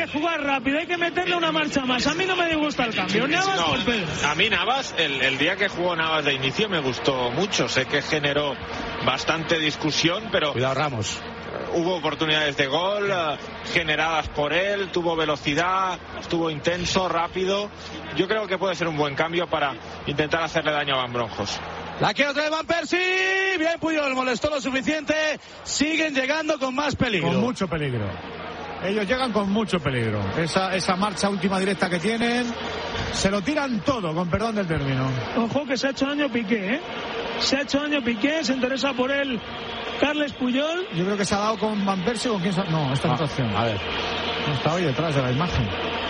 que jugar rápido, hay que meterle una marcha más. A mí no me disgusta el cambio. Navas por Pedro. A mí Navas, el día que jugó Navas de inicio me gustó mucho. Sé que generó bastante discusión, pero... Cuidado, Ramos. Hubo oportunidades de gol generadas por él, tuvo velocidad, estuvo intenso, rápido. Yo creo que puede ser un buen cambio para intentar hacerle daño a Van Bronckhorst. La quiere otra vez Van Persie. Bien, Puyol molestó lo suficiente. Siguen llegando con más peligro. Con mucho peligro. Ellos llegan con mucho peligro. Esa marcha última directa que tienen, se lo tiran todo, con perdón del término. Ojo que se ha hecho daño Piqué, ¿eh? Se ha hecho daño Piqué, se interesa por él Carles Puyol. Yo creo que se ha dado con Van Persie o con quién. No, esta es otra opción. A ver. No está hoy detrás de la imagen.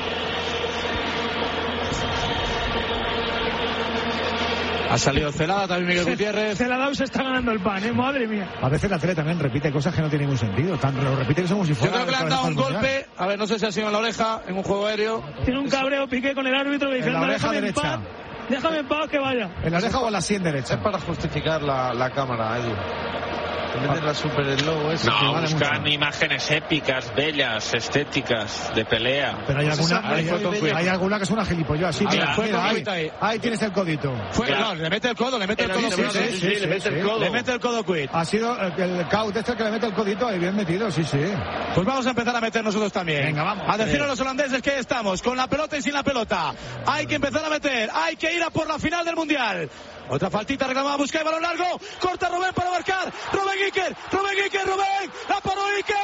Ha salido Celada también Miguel Gutiérrez. Celada se está ganando el pan, madre mía. A veces la tele también repite cosas que no tienen ningún sentido. Lo repite como si fuera. Yo creo que le han dado un golpe. A ver, no sé si ha sido en la oreja, en un juego aéreo. Tiene un cabreo Piqué con el árbitro que dice: en la oreja derecha. Déjame en paz que vaya. ¿En la oreja o en la sien derecha? Es para justificar la cámara, Edu. En vez de la super logo ese. No, buscan imágenes épicas, bellas, estéticas, de pelea. Pero hay alguna que es una gilipollas. Sí, mira, ahí tienes el codito. No, le mete el codo, le mete el codo. Sí, le mete el codo. Le mete el codo Quid. Ha sido el caut este que le mete el codito ahí bien metido, sí. Pues vamos a empezar a meter nosotros también. Venga, vamos. A decir a los holandeses que estamos con la pelota y sin la pelota. Hay que empezar a meter, hay que ir a por la final del Mundial. Otra faltita reclamada, busca el balón largo, corta Rubén para marcar, Rubén Iker, la paró Iker,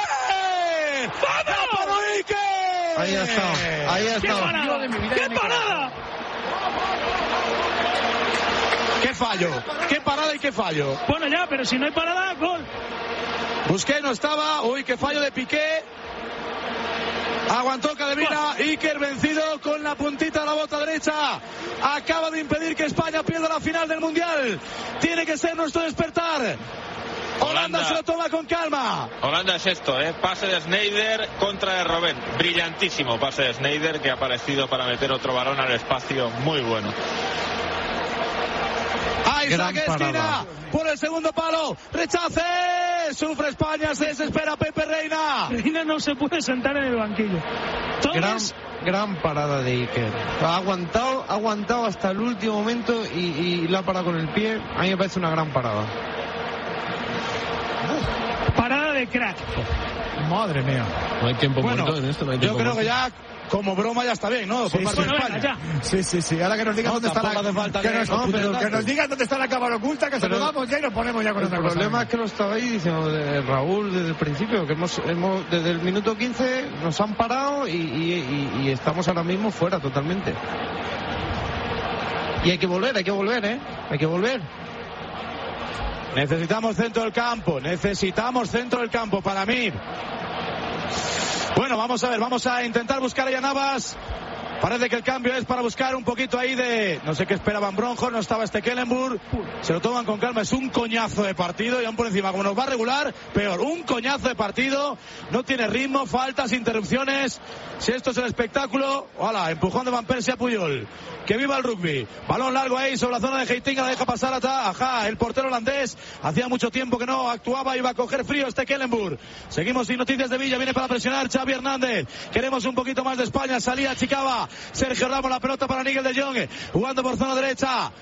la paró Iker. Ahí está. ¡Qué parada! ¡Qué parada y qué fallo! Bueno ya, pero si no hay parada, gol. Busqué no estaba, qué fallo de Piqué. Aguantó Cadevina, Iker vencido con la puntita de la bota derecha. Acaba de impedir que España pierda la final del Mundial. Tiene que ser nuestro despertar. Holanda se lo toma con calma. Holanda es esto, pase de Sneijder contra de Robben. Brillantísimo pase de Sneijder que ha aparecido para meter otro balón al espacio. Muy bueno. Ahí saque esquina por el segundo palo. Rechace. Sufre España, se desespera Pepe Reina. Reina no se puede sentar en el banquillo. Gran parada de Iker. Ha aguantado hasta el último momento y la ha parado con el pie. A mí me parece una gran parada. Parada de crack. Madre mía. No hay tiempo muerto en esto. No hay tiempo yo creo muerto. que ya como broma ya está bien, ¿no? Por parte de España. Sí. Ahora que nos digan dónde está que nos digan dónde está la cámara oculta, que se lo damos ya y nos ponemos ya con otra cosa. El problema es que lo estaba ahí diciendo Raúl desde el principio, que hemos desde el minuto 15 nos han parado y estamos ahora mismo fuera totalmente. Y hay que volver, Hay que volver. Necesitamos centro del campo para mí. Bueno, vamos a intentar buscar a Navas. Parece que el cambio es para buscar un poquito ahí de... No sé qué espera Van Bronckhorst, no estaba Stekelenburg. Se lo toman con calma, es un coñazo de partido y aún por encima, como nos va a regular, peor. Un coñazo de partido, no tiene ritmo, faltas, interrupciones. Si esto es el espectáculo, ¡hala! Empujón de Van Persie a Puyol. Que viva el rugby. Balón largo ahí sobre la zona de Heitinga, la deja pasar el portero holandés. Hacía mucho tiempo que no actuaba, iba a coger frío Stekelenburg. Seguimos sin noticias de Villa, viene para presionar Xavi Hernández. Queremos un poquito más de España, salía Chicaba. Sergio Ramos, la pelota para Nigel de Jong, jugando por zona derecha.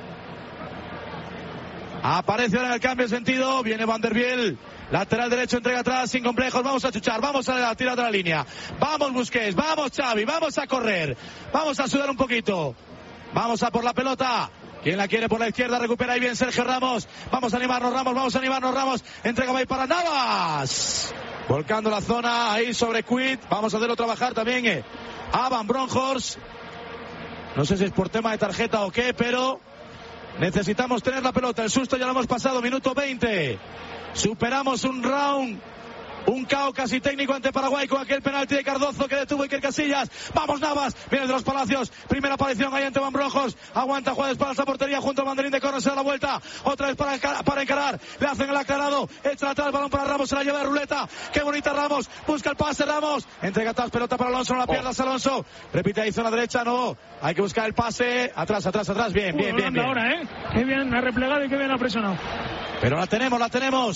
Aparece ahora en el cambio de sentido, viene Van der Biel, lateral derecho, entrega atrás, sin complejos, vamos a chuchar, vamos a tirar de la línea. Vamos Busquets, vamos Xavi, vamos a correr, vamos a sudar un poquito. Vamos a por la pelota. ¿Quién la quiere por la izquierda? Recupera ahí bien Sergio Ramos. Vamos a animarnos Ramos. Entrega ahí para Navas. Volcando la zona ahí sobre Quid. Vamos a hacerlo trabajar también a Van Bronckhorst. No sé si es por tema de tarjeta o qué, pero necesitamos tener la pelota. El susto ya lo hemos pasado, minuto 20. Superamos un round. Un caos casi técnico ante Paraguay con aquel penalti de Cardozo que detuvo Iker Casillas. Vamos Navas, viene de los Palacios. Primera aparición ahí ante Van Bronckhorst. Aguanta, juega de espaldas a portería junto al banderín de córner, se da la vuelta. Otra vez para encarar. Le hacen el aclarado. Echa atrás el balón para Ramos, se la lleva de ruleta. Qué bonita Ramos. Busca el pase Ramos. Entrega atrás, pelota para Alonso, no la pierdas Alonso. Repite ahí zona derecha, no. Hay que buscar el pase. Atrás. Bien. Ahora, qué bien ha replegado y qué bien ha presionado. Pero la tenemos.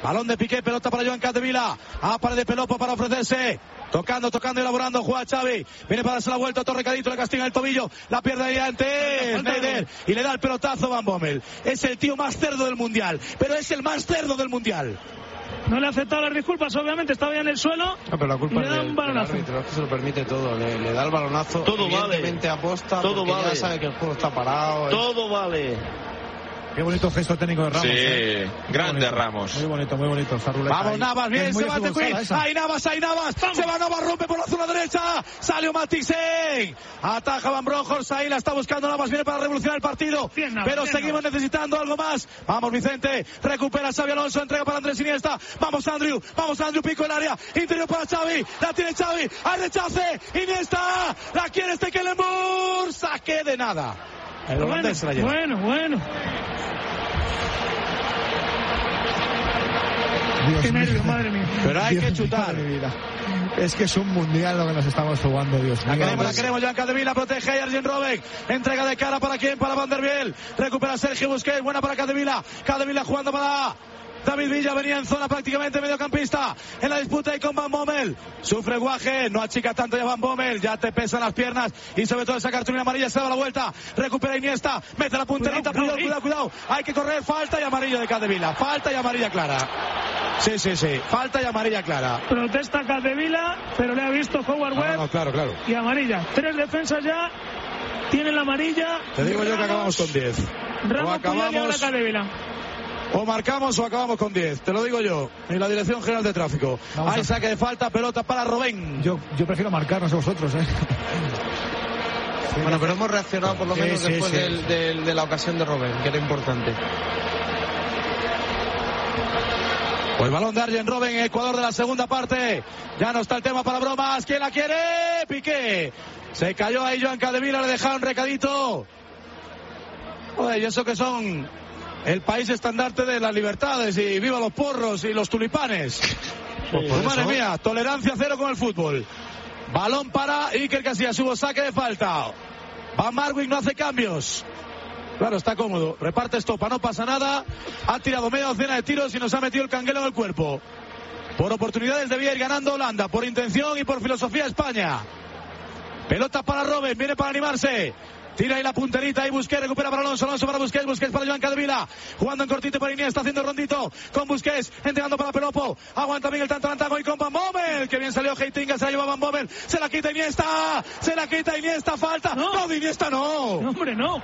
Balón de Piqué, pelota para Joan Capdevila. Para de Pelopo para ofrecerse. Tocando, elaborando, juega Xavi. Viene para darse la vuelta, otro recadito, le castiga el tobillo. La pierde ahí ante Schneider. Y le da el pelotazo Van Bommel. Es el tío más cerdo del Mundial. Pero es el más cerdo del Mundial. No le ha aceptado las disculpas, obviamente, estaba ya en el suelo. No, pero la culpa es del árbitro, se lo permite todo. Le da el balonazo, todo evidentemente vale. aposta, todo porque vale. ya sabe que el juego está parado. Todo vale. Qué bonito gesto técnico de Ramos. Sí, grande bonito, Ramos. Muy bonito, muy bonito. Vamos, Navas, bien, se va el Queen. Ahí Navas. Se va Navas, rompe por la zona derecha. Salió Matixen. Ataja Van Bronckhorst, ahí la está buscando Navas, viene para revolucionar el partido. Bien, Navas, pero seguimos necesitando algo más. Vamos, Vicente. Recupera Xavi Alonso, entrega para Andrés Iniesta. Vamos, Andrew, pico el área. Interior para Xavi. La tiene Xavi. Al rechace. Iniesta. La quiere Stekelenburg. Saque de nada. El holandés se la lleva. Bueno. Dios Qué nervio, mío. madre mía. Pero hay que chutar. Es que es un mundial lo que nos estamos jugando, Dios mío. La queremos, Joan Capdevila, protege a Arjen Robben. Entrega de cara para quién, para Van der Biel. Recupera Sergio Busquets, buena para Capdevila. Capdevila jugando para David Villa, venía en zona prácticamente mediocampista. En la disputa ahí con Van Bommel. Sufre Guaje, no achica tanto ya Van Bommel. Ya te pesan las piernas y sobre todo esa cartulina amarilla se da la vuelta. Recupera Iniesta, mete la punterita, cuidado. Hay que correr, falta y amarillo de Capdevila. Falta y amarilla clara. Sí. Falta y amarilla clara. Protesta Capdevila, pero le ha visto Howard Webb. No, claro. Y amarilla. 3 defensas ya. Tienen la amarilla. Te digo yo que acabamos con 10. Ramos, Puyol y ahora Capdevila. O marcamos o acabamos con 10. Te lo digo yo. En la Dirección General de Tráfico. Hay saque de falta, pelota para Robben. Yo prefiero marcar, no sé vosotros, Bueno, pero hemos reaccionado por lo menos después de la ocasión de Robben, que era importante. Pues balón de Arjen Robben, Ecuador de la segunda parte. Ya no está el tema para bromas. ¿Quién la quiere? Piqué. Se cayó ahí Joan Capdevila, le dejaron recadito. Oye, y eso que son el país estandarte de las libertades y viva los porros y los tulipanes. Pues madre mía, tolerancia cero con el fútbol. Balón para Iker Casillas, hubo saque de falta. Van Marwijk no hace cambios. Claro, está cómodo. Reparte estopa, no pasa nada. Ha tirado media docena de tiros y nos ha metido el canguelo en el cuerpo. Por oportunidades debía ir ganando Holanda. Por intención y por filosofía España. Pelota para Robben, viene para animarse. Tira ahí la punterita, ahí Busquets, recupera para Alonso para Busquets para Joan Capdevila, jugando en cortito para Iniesta, haciendo rondito con Busquets, entregando para Pelopo, aguanta bien el tanto Lantago y con Van Bommel, que bien salió Heitinga, se la lleva Van Bommel, se la quita Iniesta, falta, no, de Iniesta no. No, hombre, no.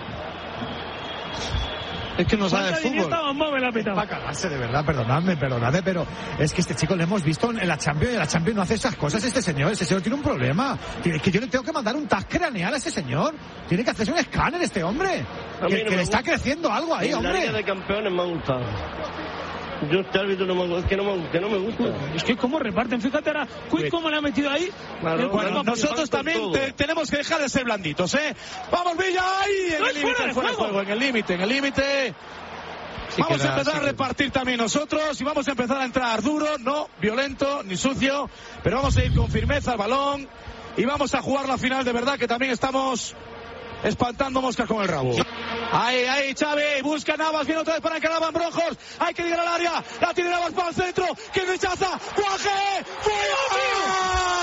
Es que no sabe de fútbol. Va a cagarse, de verdad, perdonadme, pero es que este chico lo hemos visto en la Champions, y en la Champions no hace esas cosas ese señor tiene un problema. Es que yo le tengo que mandar un tag craneal a ese señor. Tiene que hacerse un escáner este hombre. Que le está creciendo algo ahí, hombre. La Liga de Campeones me ha gustado. Yo este árbitro no me gusta. Es que cómo reparten, fíjate ahora, cómo le ha metido ahí. Claro, bueno, nosotros también tenemos que dejar de ser blanditos, Vamos Villa, ahí en el límite, fuera de juego, en el límite. Sí, vamos a empezar a repartir también nosotros y vamos a empezar a entrar duro, no violento ni sucio, pero vamos a ir con firmeza al balón y vamos a jugar la final de verdad, que también estamos espantando moscas con el rabo. Ahí Xavi, busca Navas, viene otra vez para encarar a Van Bronckhorst, hay que llegar al área, la tiene Navas para el centro, que rechaza, ¡Guaje! ¡Fuera!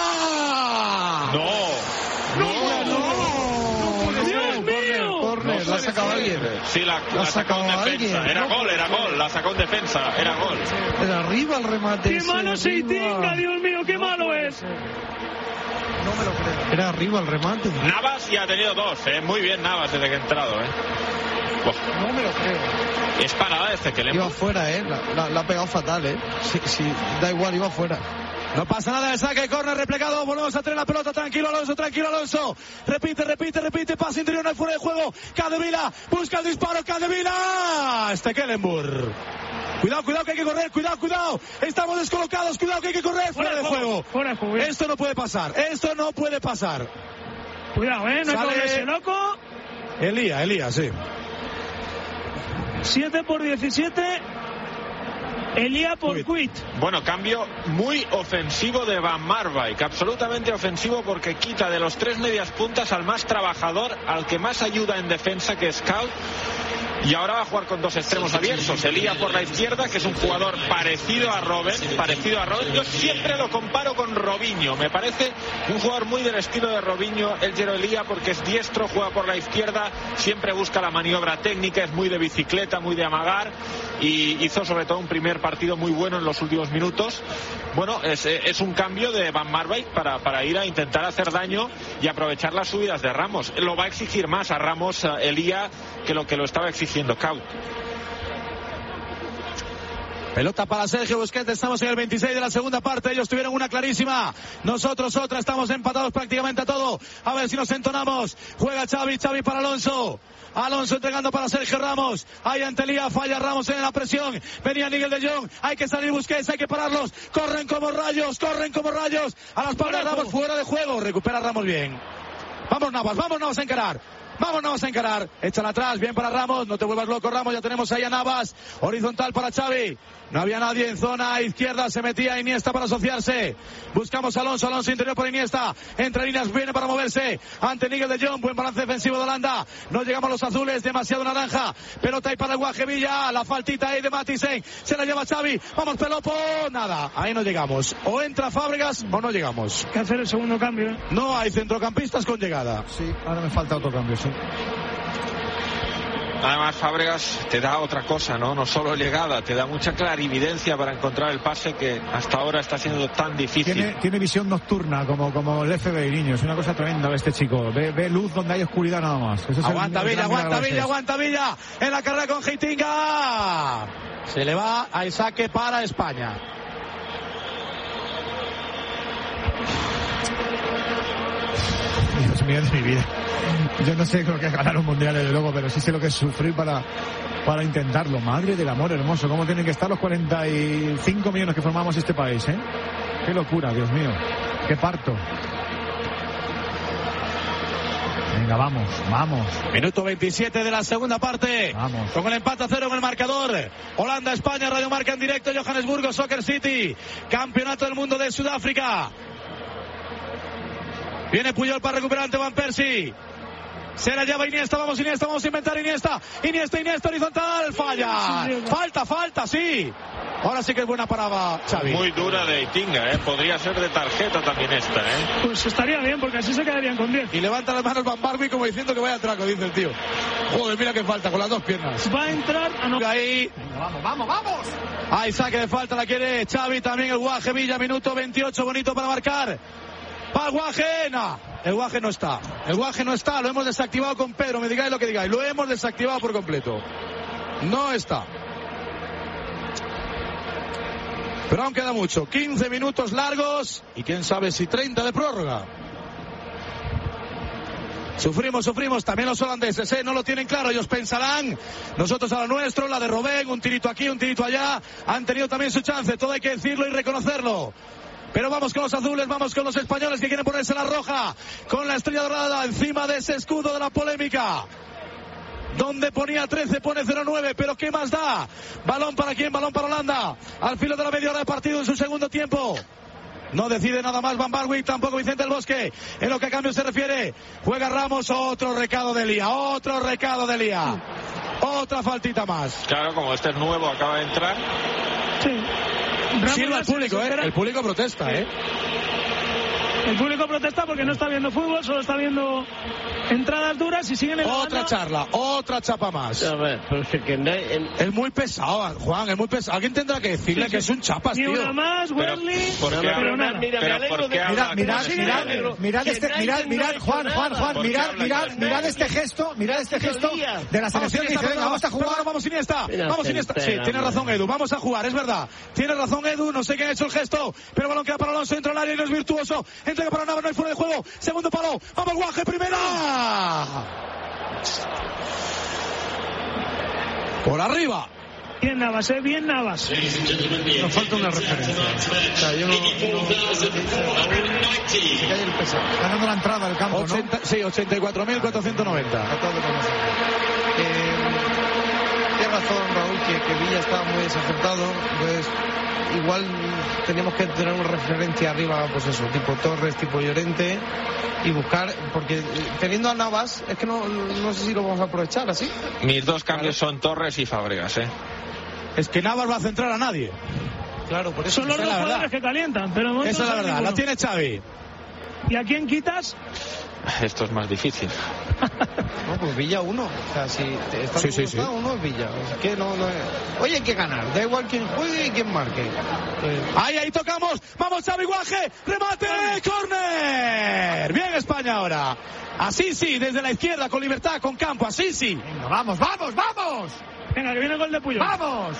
¿La ha sacado alguien? Sí, la ha sacado un defensa. Era gol, la sacó un defensa, era gol. Era arriba el remate. ¡Qué malo Heitinga, Dios mío, qué malo es! No me lo creo. Era arriba el remate. Navas ya ha tenido 2, muy bien Navas desde que ha entrado, No me lo creo. Es parada este que le iba fuera, la ha pegado fatal, sí, da igual, iba fuera. No pasa nada, el saque, córner replegado, volvemos a tener la pelota, tranquilo Alonso, repite, pase interior, no hay fuera de juego, Capdevila, busca el disparo, Capdevila, Stekelenburg. Cuidado que hay que correr, cuidado, estamos descolocados, cuidado que hay que correr, fuera de juego. Esto no puede pasar. Cuidado, no hay que volverse loco. Elías, sí. 7-17. Elías por Quit. Bueno, cambio muy ofensivo de Van Marwijk, absolutamente ofensivo, porque quita de los 3 medias puntas al más trabajador, al que más ayuda en defensa, que es Scout, y ahora va a jugar con dos extremos abiertos. Elía por la izquierda, que es un jugador parecido a Robben. Yo siempre lo comparo con Robinho. Me parece un jugador muy del estilo de Robinho, el Jero Elía, porque es diestro, juega por la izquierda, siempre busca la maniobra técnica, es muy de bicicleta, muy de amagar, y hizo sobre todo un primer partido muy bueno en los últimos minutos. Bueno, es un cambio de Van Marwijk para ir a intentar hacer daño y aprovechar las subidas de Ramos. Lo va a exigir más a Ramos Elía que lo estaba exigiendo Kaut. Pelota para Sergio Busquets, estamos en el 26 de la segunda parte, ellos tuvieron una clarísima, nosotros otra, estamos empatados prácticamente a todo, a ver si nos entonamos, juega Xavi para Alonso entregando para Sergio Ramos, ahí ante Elía, falla Ramos en la presión, venía Nigel de Jong, hay que salir Busquets, hay que pararlos, corren como rayos, a las espaldas de Ramos, fuera de juego, recupera Ramos bien, vamos Navas a encarar. Vámonos a encarar, échala atrás, bien para Ramos, no te vuelvas loco Ramos, ya tenemos ahí a Navas, horizontal para Xavi, no había nadie en zona izquierda, se metía Iniesta para asociarse, buscamos a Alonso interior por Iniesta, entre líneas viene para moverse, ante Nigel de Jong, buen balance defensivo de Holanda, no llegamos a los azules, demasiado naranja, pelota ahí para el Guaje Villa, la faltita ahí de Matisen, se la lleva Xavi, vamos Pelopo, nada, ahí no llegamos, o entra Fábregas o no llegamos. Hay que hacer el segundo cambio. No hay centrocampistas con llegada. Sí, ahora me falta otro cambio, sí. Además Fábregas te da otra cosa, no solo llegada, te da mucha clarividencia para encontrar el pase que hasta ahora está siendo tan difícil. Tiene visión nocturna como el FBI, niño, es una cosa tremenda este chico, ve luz donde hay oscuridad nada más. Aguanta Villa en la carrera con Heitinga, se le va al saque para España. Dios mío de mi vida, yo no sé lo que es ganar un mundial desde luego, pero sí sé lo que es sufrir para intentarlo. Madre del amor hermoso, cómo tienen que estar los 45 millones que formamos este país, qué locura, Dios mío, qué parto. Venga, vamos. Minuto 27 de la segunda parte. Vamos. Con el empate a 0 en el marcador. Holanda, España, Radio Marca en directo, Johannesburgo, Soccer City, Campeonato del Mundo de Sudáfrica. Viene Puyol para recuperar ante Van Persie. Se la lleva Iniesta, vamos a inventar Iniesta, horizontal, falla. Falta, sí. Ahora sí que es buena para Xavi. Muy dura de Heitinga, podría ser de tarjeta también esta, Pues estaría bien, porque así se quedarían con 10. Y levanta las manos Van Marwijk como diciendo que vaya a traco, dice el tío. Joder, mira que falta, con las dos piernas. Va a entrar ahí. Vamos. Ahí saque de falta, la quiere Xavi, también el Guaje Villa, minuto 28, bonito para marcar. ¡Para el Guaje! No, el Guaje no está, lo hemos desactivado con Pedro, me digáis lo que digáis, lo hemos desactivado por completo. No está. Pero aún queda mucho, 15 minutos largos y quién sabe si 30 de prórroga. Sufrimos, también los holandeses, no lo tienen claro, ellos pensarán, nosotros a lo nuestro, la de Robben, un tirito aquí, un tirito allá, han tenido también su chance, todo hay que decirlo y reconocerlo. Pero vamos con los azules, vamos con los españoles que quieren ponerse la roja, con la estrella dorada encima de ese escudo de la polémica. Donde ponía 13 pone 0-9, pero ¿qué más da? ¿Balón para quién? Balón para Holanda. Al filo de la media hora de partido en su segundo tiempo. No decide nada más Van Marwijk, tampoco Vicente del Bosque. En lo que a cambio se refiere, juega Ramos, otro recado de Elía. Otra faltita más. Claro, como este es nuevo, acaba de entrar. Sí. Silva el público, el público protesta, El público protesta porque no está viendo fútbol, solo está viendo entradas duras y siguen en la otra banda. charla, otra chapa más. A ver, pero es que es muy pesado, Juan, es muy pesado. Alguien tendrá que decirle que es un chapas, Ni tío. Una más, Wesley. Mirad, Juan, mirad este gesto de la selección que dice, venga, vamos a jugar. Vamos Iniesta. Sí, tiene razón Edu, vamos a jugar, es verdad. Tiene razón Edu, no sé quién ha hecho el gesto, pero balón queda para Alonso, entra al área y no es virtuoso. Entrega para Navas, no hay fuera de juego. Segundo palo, vamos Guaje, primera. Por arriba. Bien Navas. Nos falta una referencia. O sea, yo no ganando la entrada al campo, 80, ¿no? Sí, 84.490. Tiene razón, Raúl, que Villa estaba muy desacertado. Entonces, igual teníamos que tener una referencia arriba, pues eso, tipo Torres, tipo Llorente, y buscar, porque teniendo a Navas, es que no sé si lo vamos a aprovechar así. Mis dos cambios son Torres y Fábregas, Es que Navas va a centrar a nadie. Claro, por eso son los dos jugadores que calientan, pero esa es la verdad, la tiene Xavi. ¿Y a quién quitas? Esto es más difícil. No, pues Villa uno. O sea, si está uno es Villa. Es que no es... Oye, hay que ganar. Da igual quién juegue y quién marque. Ahí tocamos. Vamos, Xavi Guaje. Remate. Córner. Bien España ahora. Así sí, desde la izquierda, con libertad, con campo. Así sí. Venga, vamos. Venga, que viene el gol de Puyol. ¡Vamos!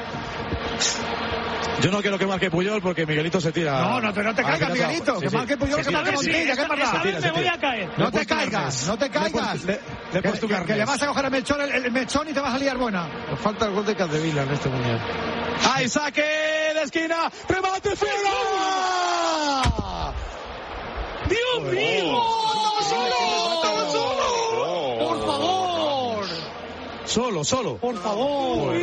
Yo no quiero que marque Puyol porque Miguelito se tira. No te caigas, Miguelito. Que marque Puyol, que marque Montilla. ¿Qué pasa? Me voy a caer. No te caigas. Que le vas a coger el mechón y te vas a liar buena. Nos falta el gol de Capdevila en este mundial. ¡Ay, saque de esquina! ¡Remate fuera! ¡Dios mío! ¡Estaba solo! ¡Por favor! Solo. Por favor.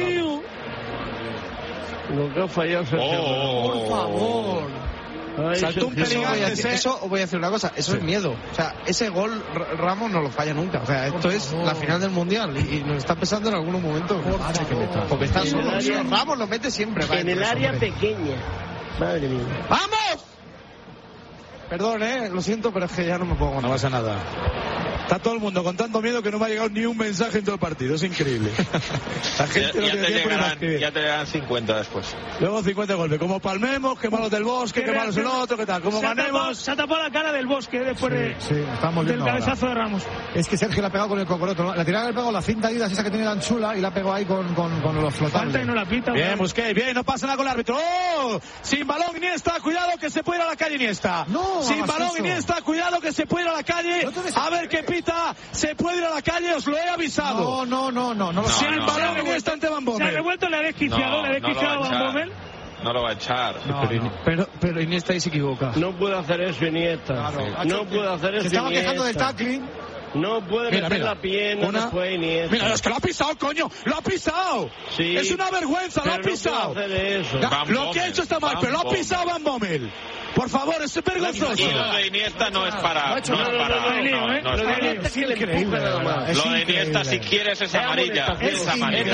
Lo que ha fallado Por favor. Saltó un pelín antes, Eso os voy a decir una cosa, eso es miedo. O sea, ese gol Ramos no lo falla nunca. O sea, esto es la final del mundial y nos está pesando en algunos momentos. Porque está solo. Ramos lo mete siempre. en el área pequeña. Madre mía. ¡Vamos! Perdón, lo siento, pero es que ya no me puedo aguantar. No pasa nada. Está todo el mundo con tanto miedo que no me ha llegado ni un mensaje en todo el partido. Es increíble. La gente no tiene tiempo para escribir. Ya te llegarán 50 después. Luego 50 golpes. Como palmemos, que malos del Bosque, que malos el otro, que tal. Como ganemos. Se ha tapado la cara del Bosque después del cabezazo de Ramos. Es que Sergio la ha pegado con el cocoroto. La tirada le pegó la cinta Adidas, esa que tiene tan chula, y la pegó ahí con los flotantes. Falta y no la pita. Bien, Busquets, bien, no pasa nada con el árbitro. ¡Oh! Sin balón Iniesta, cuidado que se puede ir a la calle Iniesta. No, sin balón eso. Iniesta, cuidado que se puede ir a la calle. A ver qué pita. Se puede ir a la calle, os lo he avisado. No. Sin balón Iniesta ante Van Bommel. Se ha revuelto, le ha desquiciado, a Van Bommel. No lo va a echar. Pero Iniesta ahí se equivoca. No puede hacer eso Iniesta. Claro. No puede hacer eso. Se estaba quejando del tackling. No puede meter la pierna después Iniesta. Mira, es que lo ha pisado, coño. Lo ha pisado. Sí, es una vergüenza, lo ha pisado. No puede hacer eso. Lo que ha hecho está mal, pero lo ha pisado Van Bommel. Por favor, es vergonzoso. Y lo de Iniesta no es para. Lo de Iniesta, si quieres, es amarilla. Es amarilla.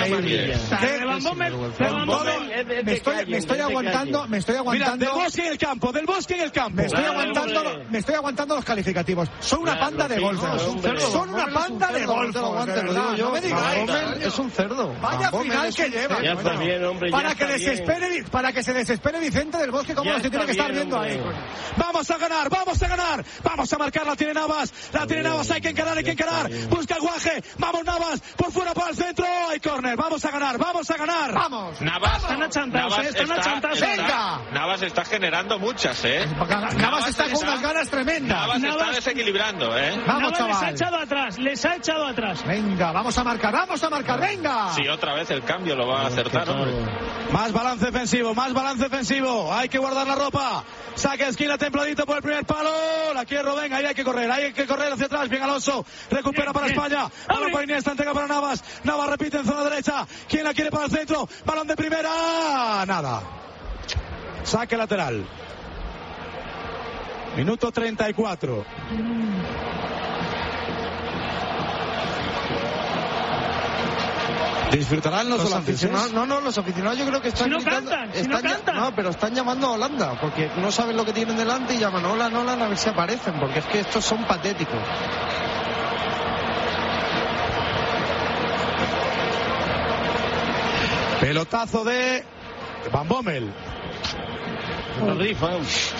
Me estoy aguantando. Mira, del Bosque en el campo. Me estoy aguantando los calificativos. Son una panda de golfos. Son una panda de golfos. No me digáis. Es un cerdo. Vaya final que lleva. Ya está bien, hombre. Para que se desespere Vicente del Bosque como se tiene que estar viendo ahí. Vamos a ganar. Vamos a marcar, la tiene Navas, hay que encarar. Busca el Guaje. Vamos Navas, por fuera para el centro. Hay córner. Vamos a ganar. Vamos. Están achantados. Venga. Navas está generando muchas, Navas está con unas ganas tremendas. Navas está desequilibrando, Vamos, Navas chaval. les ha echado atrás. Venga, vamos a marcar, venga. Sí, otra vez el cambio lo va a acertar, hombre. Más balance ofensivo. Hay que guardar la ropa. Saque de esquina templadito por el primer palo. La quiere Robben. Ahí hay que correr hacia atrás. Bien Alonso. Recupera para España. Balón para Iniesta. Entrega para Navas. Navas repite en zona derecha. ¿Quién la quiere para el centro? Balón de primera. Nada. Saque lateral. Minuto 34. ¿Disfrutarán los aficionados? No, los aficionados yo creo que están gritando. Cantan. No, pero están llamando a Holanda, porque no saben lo que tienen delante y llaman Nolan a ver si aparecen, porque es que estos son patéticos. Pelotazo de Van Bommel. La rifa.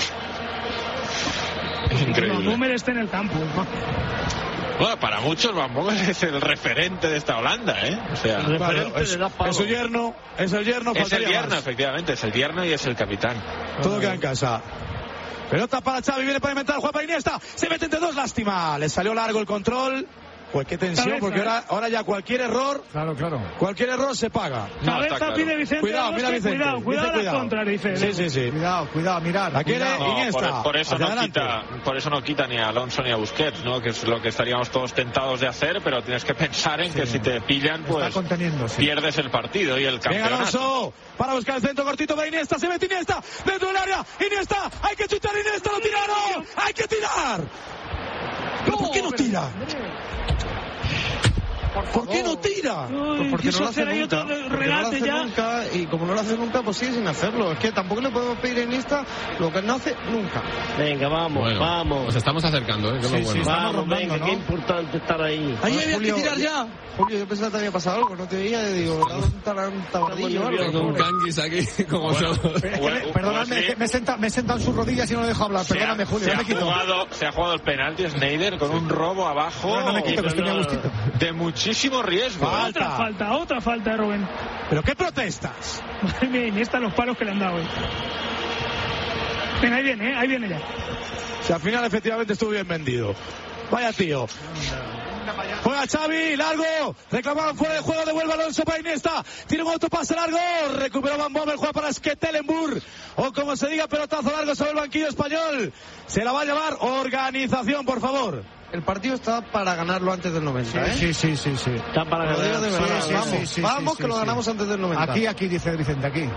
Increíble. Van Bommel está en el campo. Bueno, para muchos Van Bommel es el referente de esta Holanda, O sea, es su yerno, es el yerno, más. efectivamente, es el yerno y es el capitán. Todo queda en casa. Pelota para Xavi, viene para inventar, juega para Iniesta, se mete entre dos, lástima, le salió largo el control Pues qué tensión, Cabeza, porque ahora ya cualquier error, cualquier error se paga. Cabeza pide Vicente. Cuidado, mira Vicente. Cuidado las contras, dice. Sí. Cuidado, mirad. La quiere Iniesta. No, por eso no quita ni a Alonso ni a Busquets, ¿no? Que es lo que estaríamos todos tentados de hacer, pero tienes que pensar en que si te pillan, pues pierdes el partido y el campeonato. Venga Alonso, para buscar el centro cortito para Iniesta, se mete Iniesta, dentro del área, Iniesta, hay que chutar, Iniesta, lo tiraron, hay que tirar. ¿Pero por qué no tira? ¿Por qué no tira? Pues porque no lo hace nunca. Nunca, y como no lo hace nunca, pues sigue sin hacerlo. Es que tampoco le podemos pedir a Iniesta lo que no hace nunca. Venga, vamos. Nos estamos acercando, ¿eh? Vamos, venga, qué importante estar ahí. Ahí había que tirar ya. Julio, yo pensaba que te había pasado algo, no te veía, digo, un tabardillo o algo. Un canguis aquí, como somos. Perdóname, que me he sentado en sus rodillas y no le dejo hablar. Perdóname, Julio, se ha jugado el penalti Sneijder con un robo abajo. No me quito, que estoy muy a gustito. De muchísimo riesgo. Otra falta de Rubén. ¿Pero qué protestas? Madre mía, Iniesta los palos que le han dado hoy. Venga, ahí viene ya. Si al final efectivamente estuvo bien vendido. Vaya tío. Juega Xavi, largo, reclamaron fuera de juego, devuelve Alonso para Iniesta, tiene un autopase largo, recuperó Van Bommel, juega para Stekelenburg, o como se diga, pelotazo largo sobre el banquillo español, se la va a llevar organización, por favor. El partido está para ganarlo antes del 90, Sí. Está para ganarlo de verdad. Vamos, que lo ganamos antes del 90. Aquí, dice Vicente, aquí.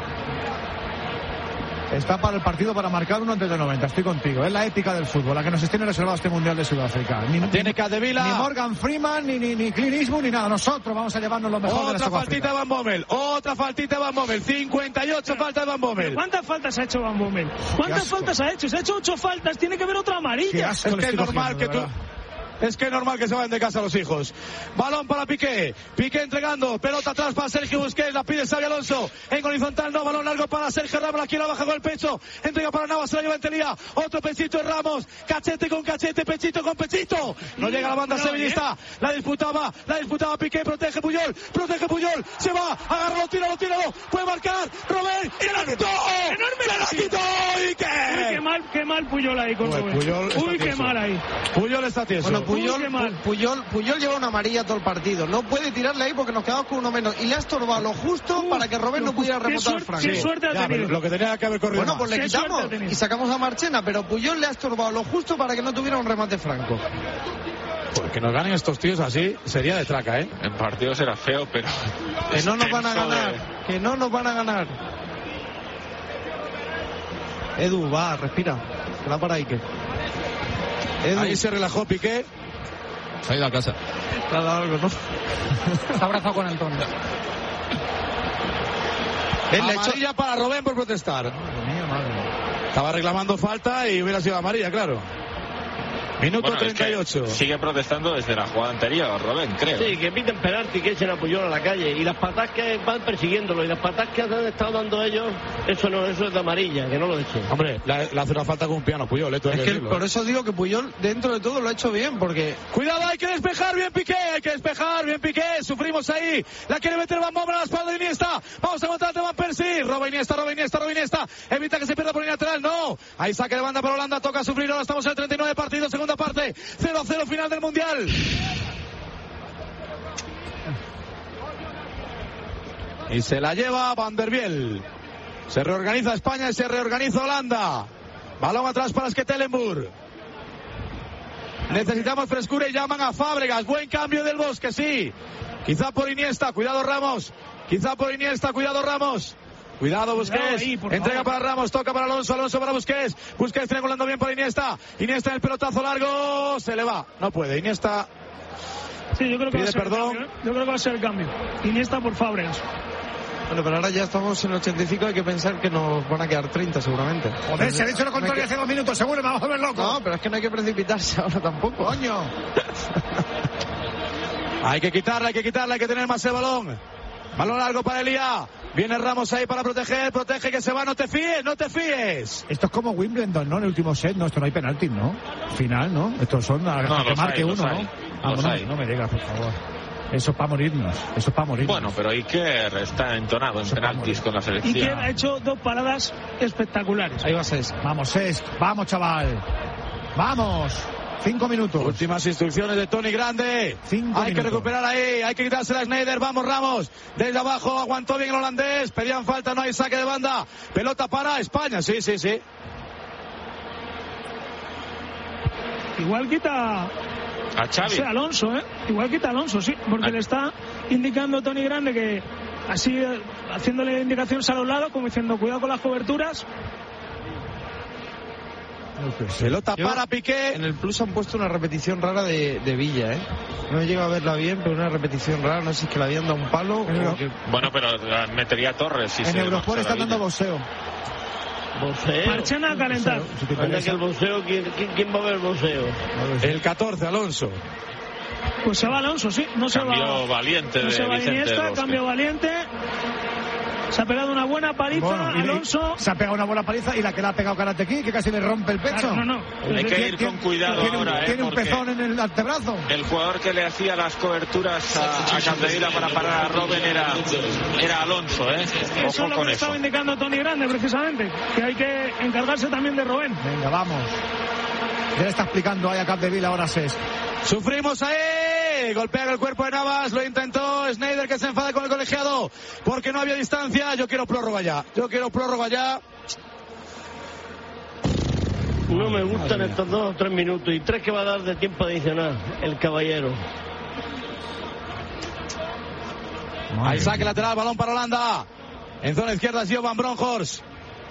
Está para el partido para marcar uno antes del 90. Estoy contigo. Es la épica del fútbol, la que nos tiene reservado este Mundial de Sudáfrica. Tiene Capdevila. Ni Morgan Freeman, ni Clint Eastwood, ni nada. Nosotros vamos a llevarnos lo mejor de la Otra faltita de Van Bommel. 58 faltas de Van Bommel. ¿Cuántas faltas ha hecho Van Bommel? ¿Cuántas faltas ha hecho? Se ha hecho 8 faltas. Tiene que haber otra amarilla. Es que es normal que tú... Es que es normal que se vayan de casa los hijos. Balón para Piqué. Piqué entregando. Pelota atrás para Sergio Busquets. La pide Xabi Alonso. En horizontal no. Balón largo para Sergio Ramos. Aquí la baja con el pecho. Entrega para Navas. Se la lleva en Telía. Otro pechito de Ramos. Cachete con cachete. Pechito con pechito. No llega la banda sevillista. La disputaba Piqué. Protege Puyol. Se va. Agárralo. Tíralo. Puede marcar. Robert. ¡Se la quitó! ¿Y qué? Qué mal Puyol ahí con Robert. Uy, qué mal ahí. Puyol está tieso. Bueno, Puyol lleva una amarilla todo el partido. No puede tirarle ahí porque nos quedamos con uno menos. Y le ha estorbado lo justo para que Robert no pudiera remontar al Franco. Qué suerte ha tenido. Lo que tenía que haber corrido. Bueno, pues le quitamos y sacamos a Marchena. Pero Puyol le ha estorbado lo justo para que no tuviera un remate Franco. Pues que nos ganen estos tíos así sería de traca, ¿eh? En partidos era feo, pero... Que no nos van a ganar. Edu, va, respira. Que la para Ike. Ahí se relajó Piqué. Se ha ido a casa. Le ha dado algo, ¿no? Está abrazado con Antonio. Amarilla para Robben por protestar. Estaba reclamando falta y hubiera sido amarilla, claro. Minuto 38. Es que sigue protestando desde la jugada anterior, Robben, creo. Sí, que piten penalti, que echen a Puyol a la calle. Y las patas que van persiguiéndolo, y las patas que han estado dando ellos, eso es de amarilla, que no lo echen. Hombre, le hace una falta con un piano Puyol, es que por eso digo que Puyol, dentro de todo, lo ha hecho bien, porque... Cuidado, hay que despejar bien Piqué, sufrimos ahí. La quiere meter Van Bommel a la espalda de Iniesta. Vamos a montar a Van Persie. Roba Iniesta. Evita que se pierda por el lateral, no. Ahí saque de banda para Holanda, toca sufrir. Ahora estamos en el 39 partido, segunda parte, 0-0 final del Mundial. Y se la lleva Van der Biel. Se reorganiza España y se reorganiza Holanda. Balón atrás para Stekelenburg. Necesitamos frescura y llaman a Fábregas. Buen cambio del Bosque, sí. Quizá por Iniesta, cuidado Ramos. Cuidado Busquets, entrega para Ramos, toca para Alonso para Busquets triangulando bien para Iniesta en el pelotazo largo, se le va, no puede, Iniesta. Sí, yo creo que pide perdón. Yo creo que va a ser el cambio. Iniesta por Fábregas. Bueno, pero ahora ya estamos en el 85, hay que pensar que nos van a quedar 30 seguramente. Joder, se ha dicho lo contrario hace 2 minutos, seguro me vamos a volver loco. No, pero es que no hay que precipitarse ahora tampoco. Coño. Hay que quitarla, hay que tener más el balón. Balón largo para Elía. Viene Ramos ahí para proteger, protege que se va, no te fíes. Esto es como Wimbledon, ¿no? En el último set, no, esto no hay penalti, ¿no? Final, ¿no? Estos son a que marque uno, ¿no? No me digas, por favor. Eso es para morirnos. Bueno, pero Iker está entonado en penaltis con la selección. Iker ha hecho 2 paradas espectaculares. Ahí va Cesc. Vamos, Cesc. Vamos, chaval. Vamos. 5 minutos. Últimas instrucciones de Tony Grande. 5 hay que recuperar ahí, hay que quitársela a Sneijder. Vamos Ramos, desde abajo aguantó bien el holandés, pedían falta, no hay saque de banda. Pelota para España, sí. Igual quita a Xavi. Sí, Alonso, igual quita Alonso, sí, porque le está indicando Tony Grande que así, haciéndole indicaciones a los lados, como diciendo cuidado con las coberturas. Pelota para Piqué. En el Plus han puesto una repetición rara de Villa, No he llegado a verla bien, pero una repetición rara, no sé si es que le habían dado un palo. Bueno, pero metería Torres. En Eurosport están dando boxeo. Marchena a calentar. Anda que el boxeo, ¿quién va a ver el boxeo? El 14, Alonso. Pues se va Alonso, sí. No se va. Cambio valiente no de se va Vicente Iniesta, cambio valiente. Se ha pegado una buena paliza, Alonso. Se ha pegado una buena paliza y la que le ha pegado Karate Kid, que casi le rompe el pecho. Claro, no. Hay que ir con cuidado ahora. Tiene un pezón en el antebrazo. El jugador que le hacía las coberturas a Capdevila para parar a Robben era Alonso, Eso es Ojo lo con que eso. estaba indicando Tony Grande, precisamente. Que hay que encargarse también de Robben. Venga, vamos. Ya le está explicando ahí a Capdevila ahora Cesc. Sufrimos ahí, golpea el cuerpo de Navas, lo intentó Sneijder, que se enfada con el colegiado porque no había distancia. Yo quiero prórroga ya. No me gustan estos 2 o 3 minutos y 3 que va a dar de tiempo adicional el caballero. Ahí saque lateral, balón para Holanda. En zona izquierda es Jovan Bronkhorst.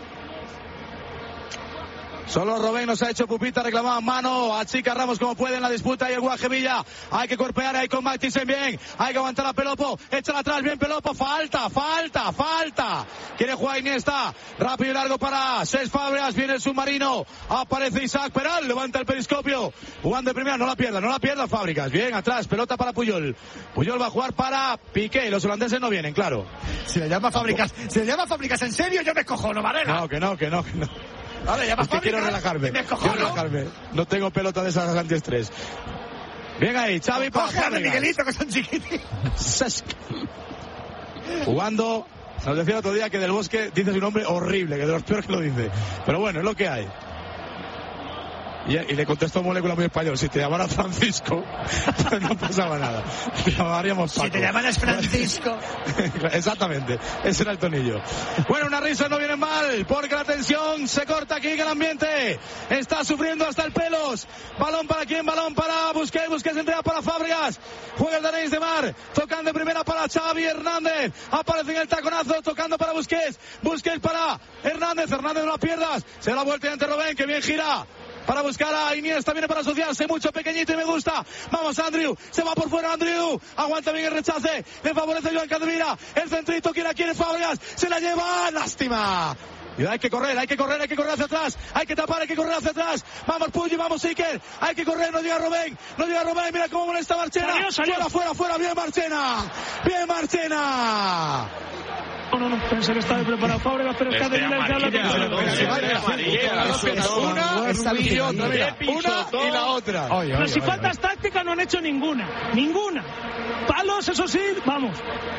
Solo Robben nos ha hecho pupita, reclamaban mano, achica Ramos como puede en la disputa y el Guaje Villa. Hay que golpear ahí con Mathisen bien, hay que aguantar a Pelopo, échala atrás bien Pelopo, falta. Quiere jugar Iniesta, rápido y largo para Cesc Fábregas, viene el submarino, aparece Isaac Peral, levanta el periscopio, jugando de primera, no la pierda Fábregas, bien atrás, pelota para Puyol va a jugar para Piqué, los holandeses no vienen, claro. Si le llama Fábregas en serio, yo me cojono, Varela. No, que no. Vale, es que quiero relajarme. No tengo pelota de esas antiestrés. Bien ahí, Xavi para Coge a Miguelito, que son chiquititos. Jugando. Nos decía el otro día que Del Bosque dice su nombre horrible, que de los peores que lo dice. Pero bueno, es lo que hay. Y le contestó Molécula muy español. Si te llamaras Francisco, pues no pasaba nada. Te llamaríamos Paco. Si te llamaras Francisco. Exactamente, ese era el tonillo. Bueno, una risa no viene mal, porque la tensión se corta aquí en el ambiente. Está sufriendo hasta el pelos. ¿Balón para quién? Balón para Busquets entrega para Fábregas. Juega el Arenys de Mar, tocando de primera para Xavi Hernández. Aparece en el taconazo, tocando para Busquets para Hernández no la pierdas. Se da la vuelta ante Robben, que bien gira. Para buscar a Iniesta, viene para asociarse, mucho pequeñito y me gusta. Vamos Andrew, se va por fuera Andrew, aguanta bien el rechace, le favorece Joan Capdevila, el centrito quiere Fábregas, se la lleva, lástima. Y hay que correr hacia atrás, hay que tapar, hay que correr hacia atrás. Vamos Pulli, vamos Iker, hay que correr, no llega Robben, mira cómo molesta Marchena. Salió. Fuera, bien Marchena. No, pensé que estaba preparado Fábregas, pero es que Capdevila es que habla una y la otra. Pero si faltas tácticas no han hecho ninguna. Palos, eso sí, vamos.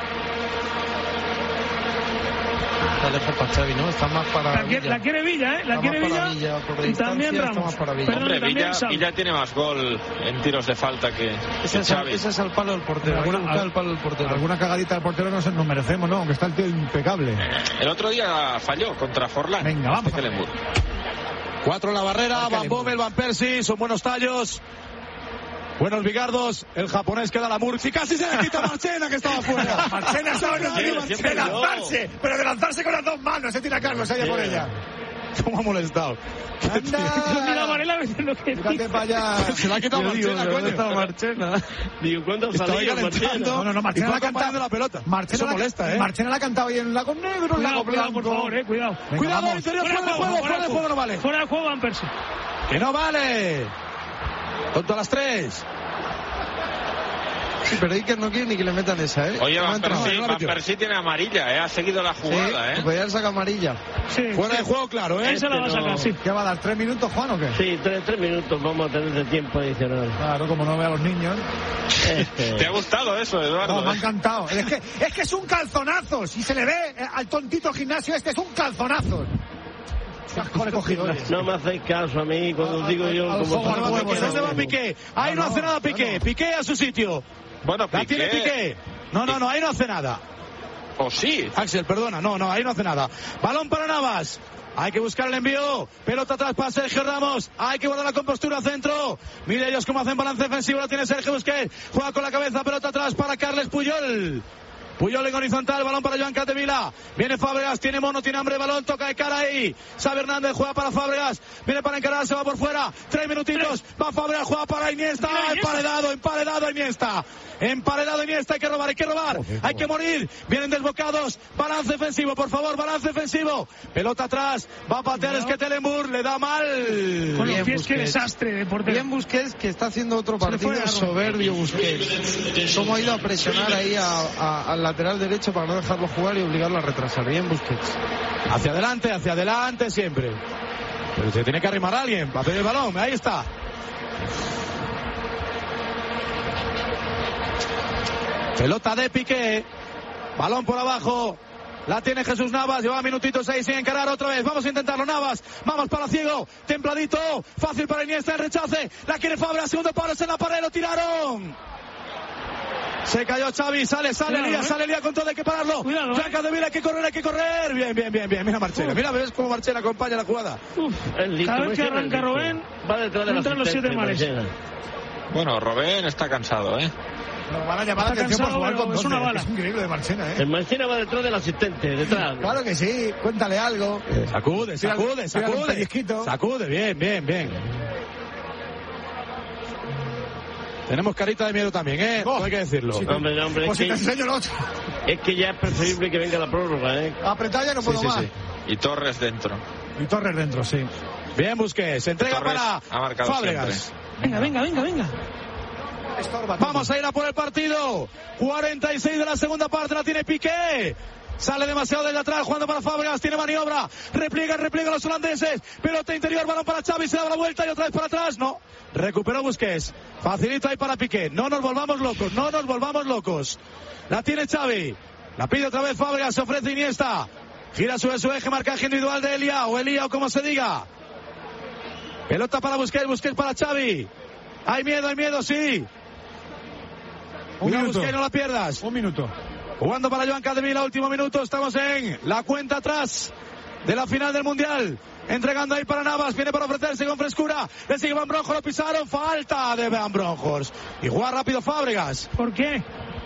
Está lejos para Xavi, ¿no? Está más para la quiere Villa, La quiere Villa y también Ramos. Hombre, Villa tiene más gol en tiros de falta que Xavi. Ese es al palo del portero. Alguna cagadita del portero nos merecemos, ¿no? Aunque está el tío impecable. El otro día falló contra Forlán. Venga, vamos. 4 en la barrera, Van Bommel, Van Persie, son buenos tallos. Buenos bigardos, el japonés queda la Murphy, casi se le quita Marchena, que estaba fuera. Marchena estaba de lanzarse, pero de lanzarse con las 2 manos, se tira Carlos ahí por ella. ¿Cómo ha molestado? Mira Varela diciendo que fíjate para allá. Se la ha quitado Marchena, coño. Estaba Marchena. Digo, ¿cuándo salió Marchena? No, Marchena la ha cantado la pelota. Eso molesta, Marchena la ha cantado ahí en el lago negro, en el lago blanco. Por favor, cuidado. Cuidado, interior, fuera de juego, no vale. Fuera de juego, Van Persie. Que no vale. Tonto a las 3. Sí, pero Iker no quiere ni que le metan esa, Oye, Van Persie tiene amarilla, ha seguido la jugada, Sí, podría sacar amarilla. Sí, fuera de juego, claro, Esa la va a sacar, sí. ¿Qué va a dar? ¿3 minutos, Juan, o qué? Sí, 3 minutos vamos a tener de tiempo adicional. Claro, como no ve a los niños. ¿Te ha gustado eso, Eduardo? No, me ha encantado. Es que es un calzonazo. Si se le ve al tontito gimnasio, es un calzonazo. No me hacéis caso a mí cuando digo yo ¿Dónde va Piqué? Ahí no hace nada Piqué. Piqué a su sitio. Bueno, La tiene Piqué. No, ahí no hace nada. ¿O sí? Axel, perdona, no, ahí no hace nada. Balón para Navas. Hay que buscar el envío. Pelota atrás para Sergio Ramos. Hay que guardar la compostura centro. Mira ellos cómo hacen balance defensivo. Lo tiene Sergio Busquets. Juega con la cabeza. Pelota atrás para Carles Puyol. Puyol en horizontal, balón para Joan Capdevila. Viene Fábregas, tiene mono, tiene hambre de balón, toca de cara ahí. Xavi Hernández juega para Fábregas. Viene para encarar, se va por fuera. 3 minutitos, va Fábregas, juega para Iniesta. Emparedado Iniesta. Emparedado Iniesta, hay que robar. Hay que morir. Vienen desbocados. Balance defensivo, por favor, balance defensivo. Pelota atrás, va a patear Esquetelenburg, le da mal. Con los pies, qué desastre de portero. Bien Busquets, que está haciendo otro partido soberbio Busquets. Cómo ha ido a presionar ahí al lateral derecho para no dejarlo jugar y obligarlo a retrasar. Bien Busquets. Hacia adelante siempre. Pero se tiene que arrimar a alguien para pedir el balón. Ahí está. Pelota de Piqué. Balón por abajo. La tiene Jesús Navas. Lleva minutitos ahí sin encarar otra vez. Vamos a intentarlo, Navas. Vamos para Ciego. Templadito. Fácil para Iniesta. El rechace. La quiere Fábregas. Segundo palo. En la pared. Lo tiraron. Se cayó Xavi, sale Elías con todo, hay que pararlo. Joan Capdevila, hay que correr. Bien. Mira Marchena, mira, ves cómo Marchena acompaña la jugada. Cada vez que arranca Robben, va detrás de entran los 7 mares. Bueno, Robben está cansado, Nos van a llamar la atención por jugar con es una bala. Es increíble de Marchena, El Marchena va detrás del asistente, detrás. Claro que sí, cuéntale algo. Sacude. Sacude, bien. Tenemos carita de miedo también, no hay que decirlo. Sí, hombre, pues si te enseño el otro. Es que ya es preferible que venga la prórroga, Apretar ya no puedo más. Sí. Y Torres dentro, sí. Bien Busquets, se entrega Torres para Fábregas. Venga. Vamos a ir a por el partido. 46 de la segunda parte, la tiene Piqué. Sale demasiado desde atrás, jugando para Fábregas, tiene maniobra. Repliega los holandeses. Pelota interior, balón para Xavi, se da la vuelta y otra vez para atrás. No. Recuperó Busquets. Facilito ahí para Piqué. No nos volvamos locos. La tiene Xavi. La pide otra vez Fábregas, se ofrece Iniesta. Gira su eje, marcaje individual de Elia o como se diga. Pelota para Busquets para Xavi. Hay miedo, sí. Un minuto. Busquets, no la pierdas. Un minuto. Jugando para Joan Capdevila, último minuto. Estamos en la cuenta atrás de la final del Mundial. Entregando ahí para Navas, viene para ofrecerse con frescura. Le sigue Van Bronckhorst, lo pisaron. Falta de Van Bronckhorst. Y juega rápido Fábregas. ¿Por qué?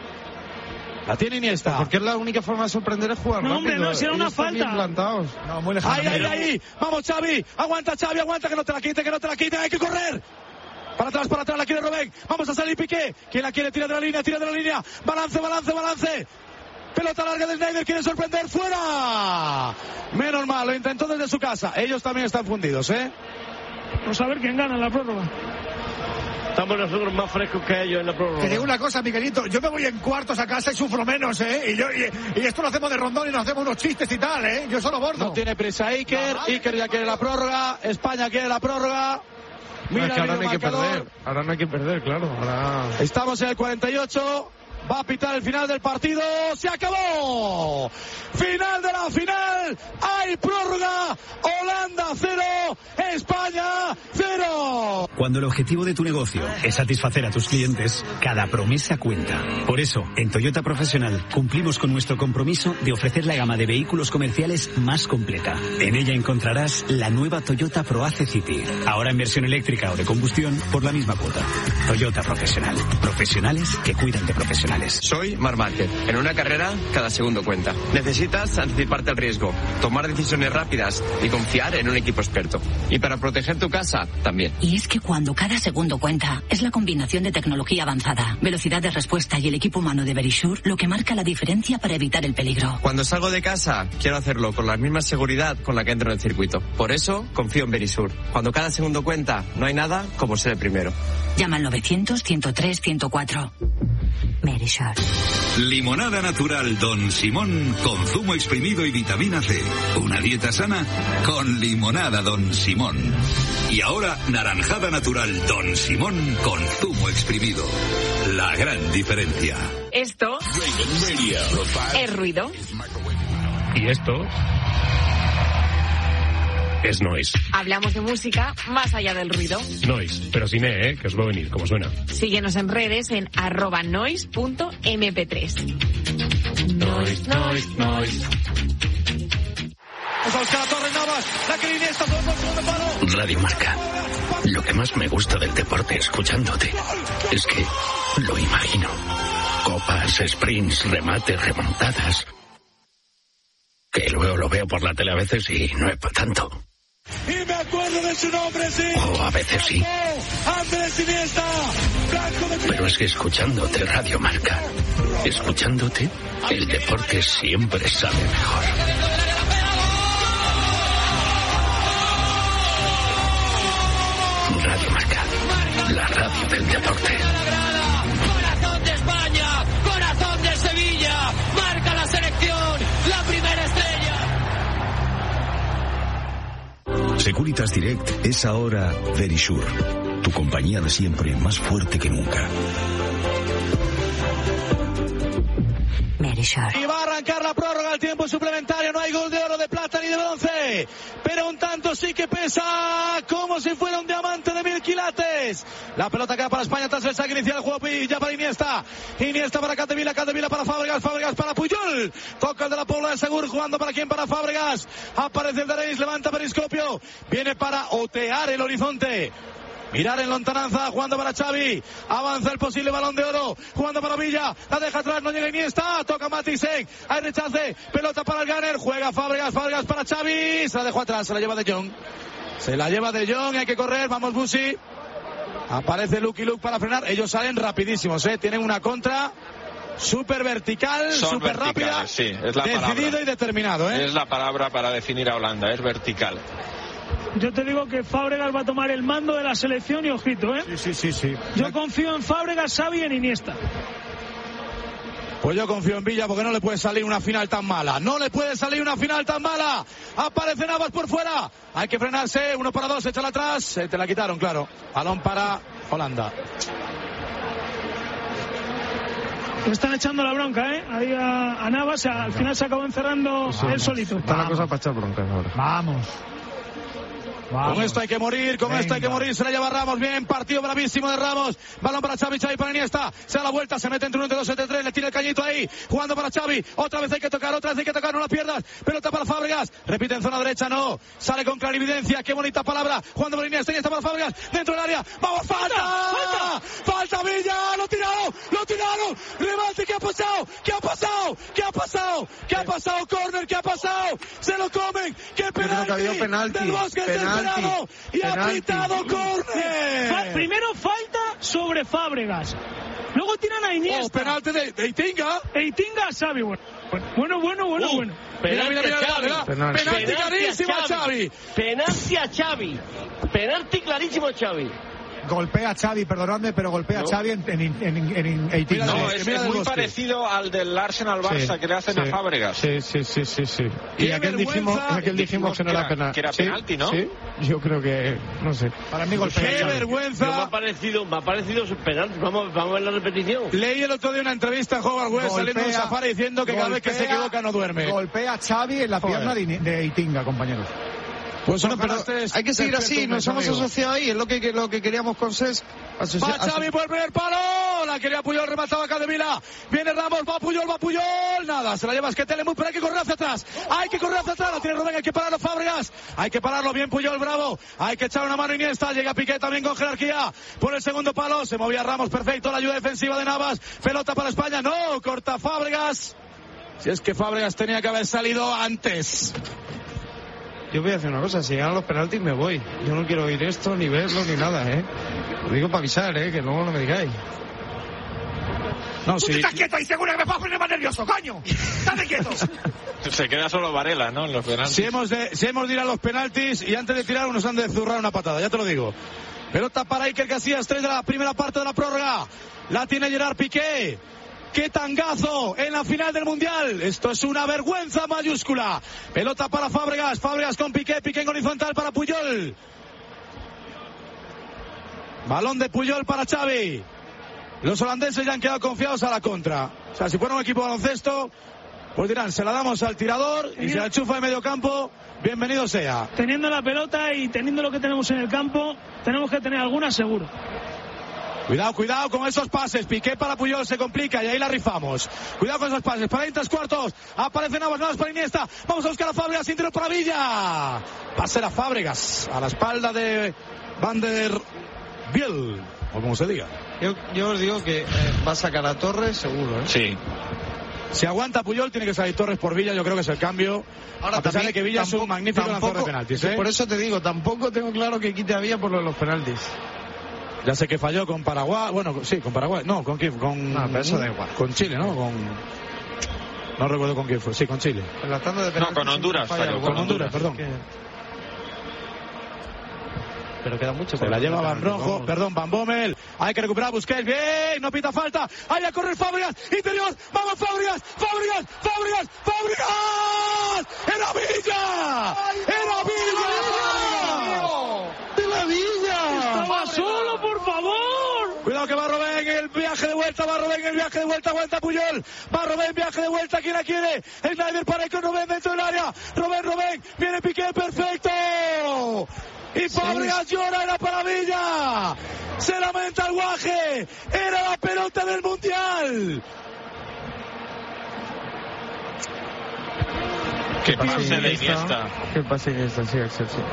La tiene Iniesta. Porque es la única forma de sorprender es jugar rápido. Hombre, no, si era una falta. Bien plantados. No, muy lejano. Ahí. Vamos, Xavi. Aguanta, que no te la quiten. Hay que correr. Para atrás, la quiere Robben. Vamos a salir Piqué. ¿Quién la quiere? Tira de la línea. Balance. Pelota larga de Sneijder, quiere sorprender, fuera. Menos mal, lo intentó desde su casa. Ellos también están fundidos, Vamos a ver quién gana en la prórroga. Estamos nosotros más frescos que ellos en la prórroga. Te digo una cosa, Miguelito, yo me voy en cuartos a casa y sufro menos, y esto lo hacemos de rondón y nos hacemos unos chistes y tal, yo solo bordo. No tiene prisa Iker ya quiere la prórroga, España quiere la prórroga. Mira, es que ahora no hay que perder. Ahora no hay que perder, claro. Estamos en el 48. Va a pitar el final del partido. ¡Se acabó! Final de la final. Hay prórroga. Holanda 0. España 0. Cuando el objetivo de tu negocio es satisfacer a tus clientes, cada promesa cuenta. Por eso, en Toyota Profesional cumplimos con nuestro compromiso de ofrecer la gama de vehículos comerciales más completa. En ella encontrarás la nueva Toyota ProAce City. Ahora en versión eléctrica o de combustión por la misma cuota. Toyota Profesional. Profesionales que cuidan de profesionales. Soy Marc Márquez. En una carrera, cada segundo cuenta. Necesitas anticiparte al riesgo, tomar decisiones rápidas y confiar en un equipo experto. Y para proteger tu casa, también. Y es que cuando cada segundo cuenta, es la combinación de tecnología avanzada, velocidad de respuesta y el equipo humano de Verisure lo que marca la diferencia para evitar el peligro. Cuando salgo de casa, quiero hacerlo con la misma seguridad con la que entro en el circuito. Por eso, confío en Verisure. Cuando cada segundo cuenta, no hay nada como ser el primero. Llama al 900-103-104. Verisure. Limonada natural Don Simón con zumo exprimido y vitamina C. Una dieta sana con limonada Don Simón. Y ahora naranjada natural Don Simón con zumo exprimido. La gran diferencia. Esto es ruido. Y esto es Noise. Hablamos de música más allá del ruido. Noise, pero sin E, que os va a venir, como suena. Síguenos en redes en @noise.mp3. Noise, noise, noise. Vamos a buscar a Torres Navas, la que Iniesta por el segundo palo. Radio Marca. Lo que más me gusta del deporte escuchándote es que lo imagino. Copas, sprints, remates, remontadas. Que luego lo veo por la tele a veces y no es para tanto. Y me acuerdo de su nombre, sí. O a veces sí. Andrés Iniesta. Pero es que escuchándote Radio Marca, escuchándote, el deporte siempre sabe mejor. Radio Marca, la radio del deporte. Corazón de España, corazón de Sevilla, marca la selección, la primera estrella. Securitas Direct es ahora Verisure, tu compañía de siempre más fuerte que nunca. Y va a arrancar la prórroga al tiempo suplementario. No hay gol de oro, de plata ni de bronce, pero un tanto sí que pesa como si fuera un diamante de 1000 quilates. La pelota queda para España tras el saque inicial. Juego ya para Iniesta para Capdevila para Fábregas para Puyol. Toca el de la Pobla de Segur, jugando para quién, para Fábregas. Aparece el de Reis, levanta Periscopio, viene para otear el horizonte. Mirar en lontananza, jugando para Xavi. Avanza el posible balón de oro, jugando para Villa. La deja atrás, no llega Iniesta. Toca Matisek, hay rechace. Pelota para el Gunner, juega Fábregas para Xavi. Se la dejó atrás, se la lleva De Jong. Hay que correr, vamos Busi. Aparece Lucky Luke para frenar. Ellos salen rapidísimos, tienen una contra súper vertical, súper rápida. Sí, es la decidido palabra. Y determinado, Es la palabra para definir a Holanda, es vertical. Yo te digo que Fábregas va a tomar el mando de la selección y ojito, Sí. Yo confío en Fábregas, Xavi y en Iniesta. Pues yo confío en Villa porque no le puede salir una final tan mala. Aparece Navas por fuera. Hay que frenarse. 1 para 2. Échala atrás. Te la quitaron, claro. Balón para Holanda. Le están echando la bronca, ahí a Navas. Al final se acabó encerrando él solito. Está la cosa para echar bronca ahora. Vamos. Con esto hay que morir, se la lleva Ramos, bien, partido bravísimo de Ramos, balón para Xavi para Iniesta, se da la vuelta, se mete entre 1 y 2, 7, 3, le tira el cañito ahí, jugando para Xavi, otra vez hay que tocar, no la pierdas, pelota para Fábregas, repite en zona derecha, no, sale con clarividencia, qué bonita palabra, jugando para Iniesta para Fábregas, dentro del área, vamos, falta Villa, lo tiraron, remate, ¿qué ha pasado? Córner, ¿qué ha pasado? Se lo comen, qué penalti, del Bosque y ha pitado córner. Primero falta sobre Fábregas, luego tiran a Iniesta. Penalti de Eitinga a Xavi. Bueno. Penalti clarísimo a Xavi. Penalti clarísimo a Xavi. Golpea a Xavi, perdonadme, pero golpea a Xavi en Eitinga. No, es muy parecido al del Arsenal-Barça que le hacen a Fábregas. Sí. Y aquel dijimos que no era penal. Que era penalti, ¿no? Sí, yo creo que, no sé. Para mí golpea. ¡Qué vergüenza! Me ha parecido penalti. Vamos a ver la repetición. Leí el otro día una entrevista a Howard West saliendo de un safari diciendo que cada vez que se equivoca no duerme. Golpea a Xavi en la pierna de Eitinga, compañeros. Pues bueno, pero hay que seguir así, nos hemos asociado ahí, es lo que queríamos con SES. Va Xavi por el primer palo, la quería Puyol, remataba Capdevila, viene Ramos, va Puyol, nada, se la lleva Esquetelemut, pero hay que correr hacia atrás, la tiene Rubén, hay que pararlo Fábregas, hay que pararlo bien Puyol, bravo, hay que echar una mano Iniesta, llega Piqué también con jerarquía, por el segundo palo, se movía Ramos, perfecto, la ayuda defensiva de Navas, pelota para España, no, corta Fábregas, si es que Fábregas tenía que haber salido antes. Yo voy a hacer una cosa, si llegan los penaltis me voy. Yo no quiero oír esto, ni verlo, ni nada, Lo digo para avisar, que luego no me digáis. No, sí. Estás quieto y seguro que me vas a poner más nervioso, coño. Estate quieto. Se queda solo Varela, ¿no? En los penaltis. Si hemos de ir a los penaltis y antes de tirar nos han de zurrar una patada, ya te lo digo. Pelota para Iker Casillas, 3 de la primera parte de la prórroga. La tiene Gerard Piqué. ¡Qué tangazo en la final del Mundial! Esto es una vergüenza mayúscula. Pelota para Fábregas con Piqué en horizontal para Puyol. Balón de Puyol para Xavi. Los holandeses ya han quedado confiados a la contra. O sea, si fuera un equipo de baloncesto, Pues dirán, se la damos al tirador y si la enchufa de medio campo, bienvenido sea. Teniendo la pelota y teniendo lo que tenemos en el campo, tenemos que tener alguna seguro. Cuidado con esos pases. Piqué para Puyol, se complica y ahí la rifamos. Cuidado con esos pases. Para ahí 3/4. Aparece Navas para Iniesta. Vamos a buscar a Fábregas, interior para Villa. Pase a Fábregas a la espalda de Van der Biel, o como se diga. Yo os digo que va a sacar a Torres seguro, ¿eh? Sí. Si aguanta Puyol, tiene que salir Torres por Villa. Yo creo que es el cambio. Ahora, a pesar de que Villa es un magnífico lanzador de penaltis, ¿eh? Por eso te digo, tampoco tengo claro que quite a Villa por lo de los penaltis. Ya sé que falló con Paraguay. Bueno, sí, con Paraguay. No, ¿con quién? Pero eso da igual. Con Chile, ¿no? No recuerdo con quién fue. Sí, con Chile. En la tanda de penaltis, no, con Honduras falló. Con Honduras, perdón. Pero queda mucho. Se la lleva Van Bommel. Hay que recuperar a Busquets. Bien, no pita falta. Ahí a correr Fábregas. Interior. Vamos Fábregas. ¡Era Villa! ¡Era Villa! ¡Estaba solo, por favor! Cuidado que va Robben en el viaje de vuelta. Aguanta Puyol. Va Robben, viaje de vuelta. ¿Quién la quiere? El Snyder para ir con Robben dentro del área. Robben. Viene Piqué, perfecto. Y Fábregas llora, era para Villa. Se lamenta el Guaje. Era la pelota del Mundial. ¿Qué pase de Iniesta? ¿Qué pase de Iniesta? Sí, Excelsior.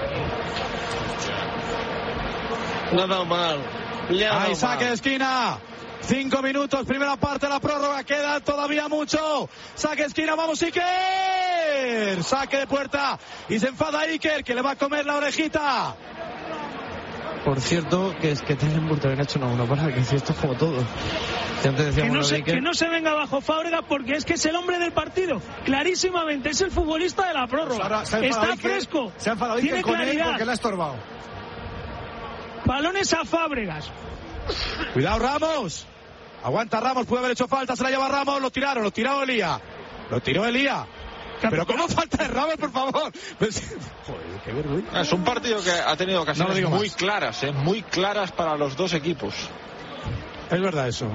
No ha dado mal. Ahí saque de esquina. 5 minutos, primera parte de la prórroga, queda todavía mucho. Saque de esquina, vamos Iker. Saque de puerta y se enfada Iker, que le va a comer la orejita. Por cierto, que es que Tellenburg también ha hecho 1-1 para que si esto es como todo. Que no se venga bajo Fábregas porque es que es el hombre del partido. Clarísimamente, es el futbolista de la prórroga. Está fresco. Se ha enfadado Iker con él porque le ha estorbado. Balones a Fábregas. Cuidado Ramos. Aguanta Ramos, puede haber hecho falta, se la lleva Ramos, lo tiró Elía. Pero ¿cómo falta de Ramos, por favor? Joder, qué vergüenza. Es un partido que ha tenido ocasiones muy claras para los dos equipos. Es verdad eso.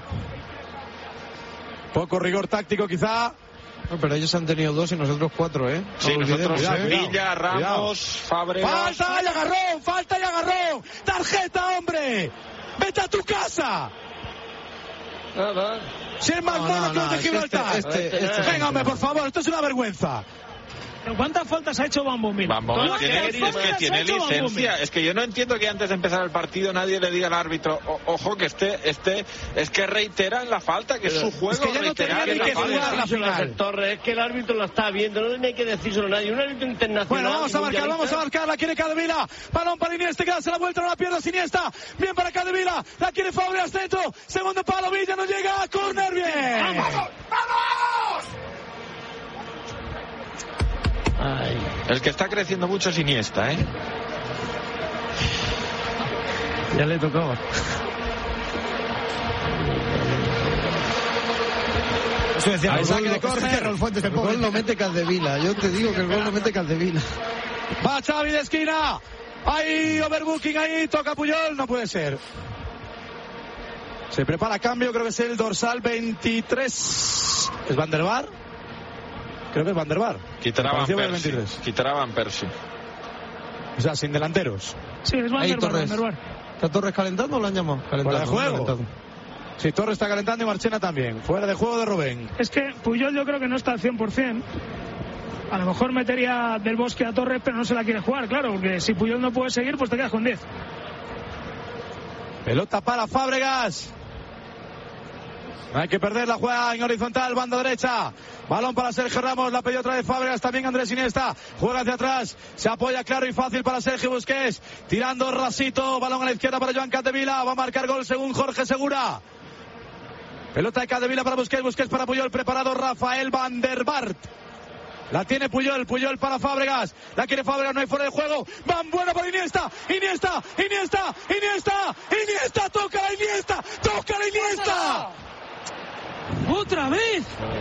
Poco rigor táctico quizá. No, pero ellos han tenido 2 y nosotros 4, ¿eh? Sí, nosotros Villa, Ramos, Fábregas. Falta y agarrón. Tarjeta, hombre. Vete a tu casa. Nada. Si es más malo que los de Gibraltar. Venga, hombre, por favor, esto es una vergüenza. ¿Cuántas faltas ha hecho Van Bommel? Van Bommel tiene licencia. Es que yo no entiendo que antes de empezar el partido nadie le diga al árbitro, ojo, que es que reiteran la falta, que es su juego. Es que ya no tenía ni que jugar la final. Torres, es que el árbitro la está viendo, no tiene que decírselo a nadie. Un árbitro internacional. Bueno, vamos a marcar, la quiere Capdevila. Balón para Iniesta, que hace la vuelta, no la pierde Iniesta. Bien para Capdevila, la quiere Fábregas dentro. Segundo palo, Villa no llega, córner, bien. ¡Vamos! Ay. El que está creciendo mucho es Iniesta, ¿eh? Ya le tocaba. Eso decía, el saque de córner. El gol lo mete Capdevila. Yo te digo que el gol lo mete Capdevila. Va Xavi de esquina. Ahí, overbooking, ahí, toca Puyol. No puede ser. Se prepara cambio, creo que es el dorsal 23. ¿Es Van der Vaart? Creo que es Van der Vaart. Quitará Van Persie. O sea, sin delanteros. Sí, es Van der Vaart. ¿Está Torres calentando o lo han llamado? Fuera de juego. Sí, Torres está calentando y Marchena también. Fuera de juego de Robben. Es que Puyol yo creo que no está al 100%. A lo mejor metería Del Bosque a Torres, pero no se la quiere jugar, claro, porque si Puyol no puede seguir, pues te quedas con 10. Pelota para Fábregas. No hay que perder la jugada en horizontal, banda derecha. Balón para Sergio Ramos, la pidió otra vez Fábregas, también Andrés Iniesta. Juega hacia atrás, se apoya claro y fácil para Sergio Busquets. Tirando rasito, balón a la izquierda para Joan Capdevila. Va a marcar gol según Jorge Segura. Pelota de Capdevila para Busquets para Puyol, preparado Rafael Van der Vaart. La tiene Puyol para Fábregas. La quiere Fábregas, no hay fuera de juego. Van buena para Iniesta. Toca la Iniesta. ¡Otra vez!